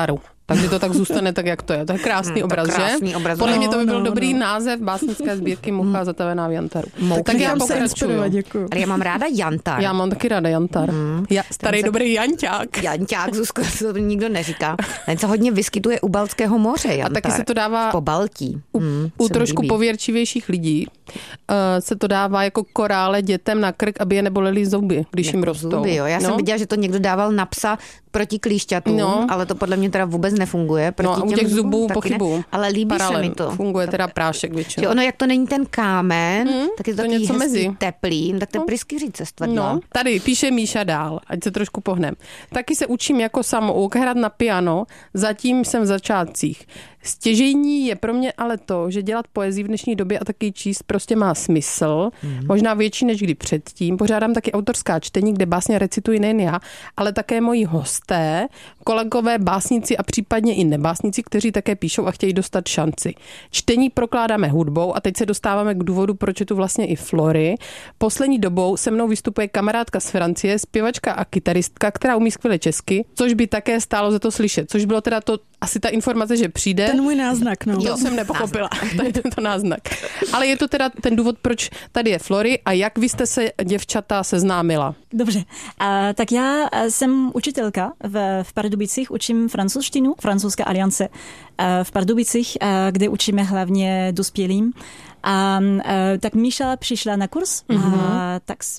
Takže to tak zůstane tak, jak to je. To je krásný obraz, že? Podle mě to by byl dobrý název básnické sbírky Mucha zatavená v Jantaru. Tak já pokračuju. Ale já mám ráda Jantar. Já mám taky ráda Jantar. Starý dobrý Janťák. Janťák, Zuzko, to nikdo neříká. Ten se hodně vyskytuje u Baltského moře, Jantar. A taky se to dává po Baltí. U trošku pověrčivějších lidí. Se to dává jako korále dětem na krk, aby je nebolely zuby, když jako jim rostou. Zuby, jo. Já jsem viděla, že to někdo dával na psa proti klíšťatům, ale to podle mě teda vůbec nefunguje. Proti a u těch zubů pochybuju. Ale líbí se mi to. Funguje teda prášek většinou. Že ono, jak to není ten kámen, tak je to takový hezký mezi. teplý, tak to je pryskyřice stvrdla. No, tady píše Míša dál, ať se trošku pohnem. Taky se učím jako samouk hrát na piano, zatím jsem v začátcích. Stěžejní je pro mě ale to, že dělat poezii v dnešní době a taky číst prostě má smysl, možná větší než kdy předtím. Pořádám taky autorská čtení, kde básně recituji nejen já, ale také moji hosté, kolegové básníci a případně i nebásníci, kteří také píšou a chtějí dostat šanci. Čtení prokládáme hudbou a teď se dostáváme k důvodu, proč je tu vlastně i Flory. Poslední dobou se mnou vystupuje kamarádka z Francie, zpěvačka a kytaristka, která umí skvěle česky, což by také stálo za to slyšet, což bylo teda to asi ta informace, že přijde. Ten můj náznak, no. To jsem nepochopila, tady tento náznak. Ale je to teda ten důvod, proč tady je Flory a jak vy jste se, děvčata, seznámila? Dobře, tak já jsem učitelka v Pardubicích, učím francouzštinu, Francouzská aliance v Pardubicích, kde učíme hlavně dospělým. A tak Míša přišla na kurz a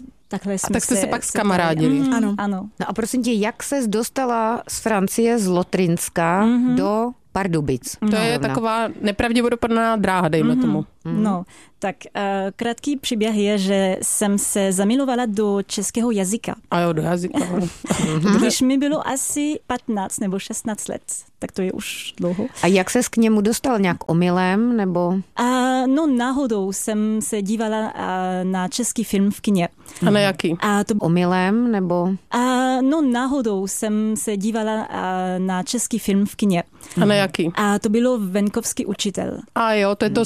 tak jste se pak zkamarádili. Ano. No a prosím tě, jak ses dostala z Francie, z Lotrinska do Pardubic? To je taková nepravděpodobná dráha, dejme tomu. No, tak krátký příběh je, že jsem se zamilovala do českého jazyka. A jo, do jazyka. Když mi bylo asi 15 nebo 16 let, tak to je už dlouho. A jak ses k němu dostal? Nějak omylem, nebo? No náhodou jsem se dívala na český film v kině. A na jaký? Omylem, nebo? No náhodou jsem se dívala na český film v kině. A na jaký? A to bylo Venkovský učitel. A jo, to je to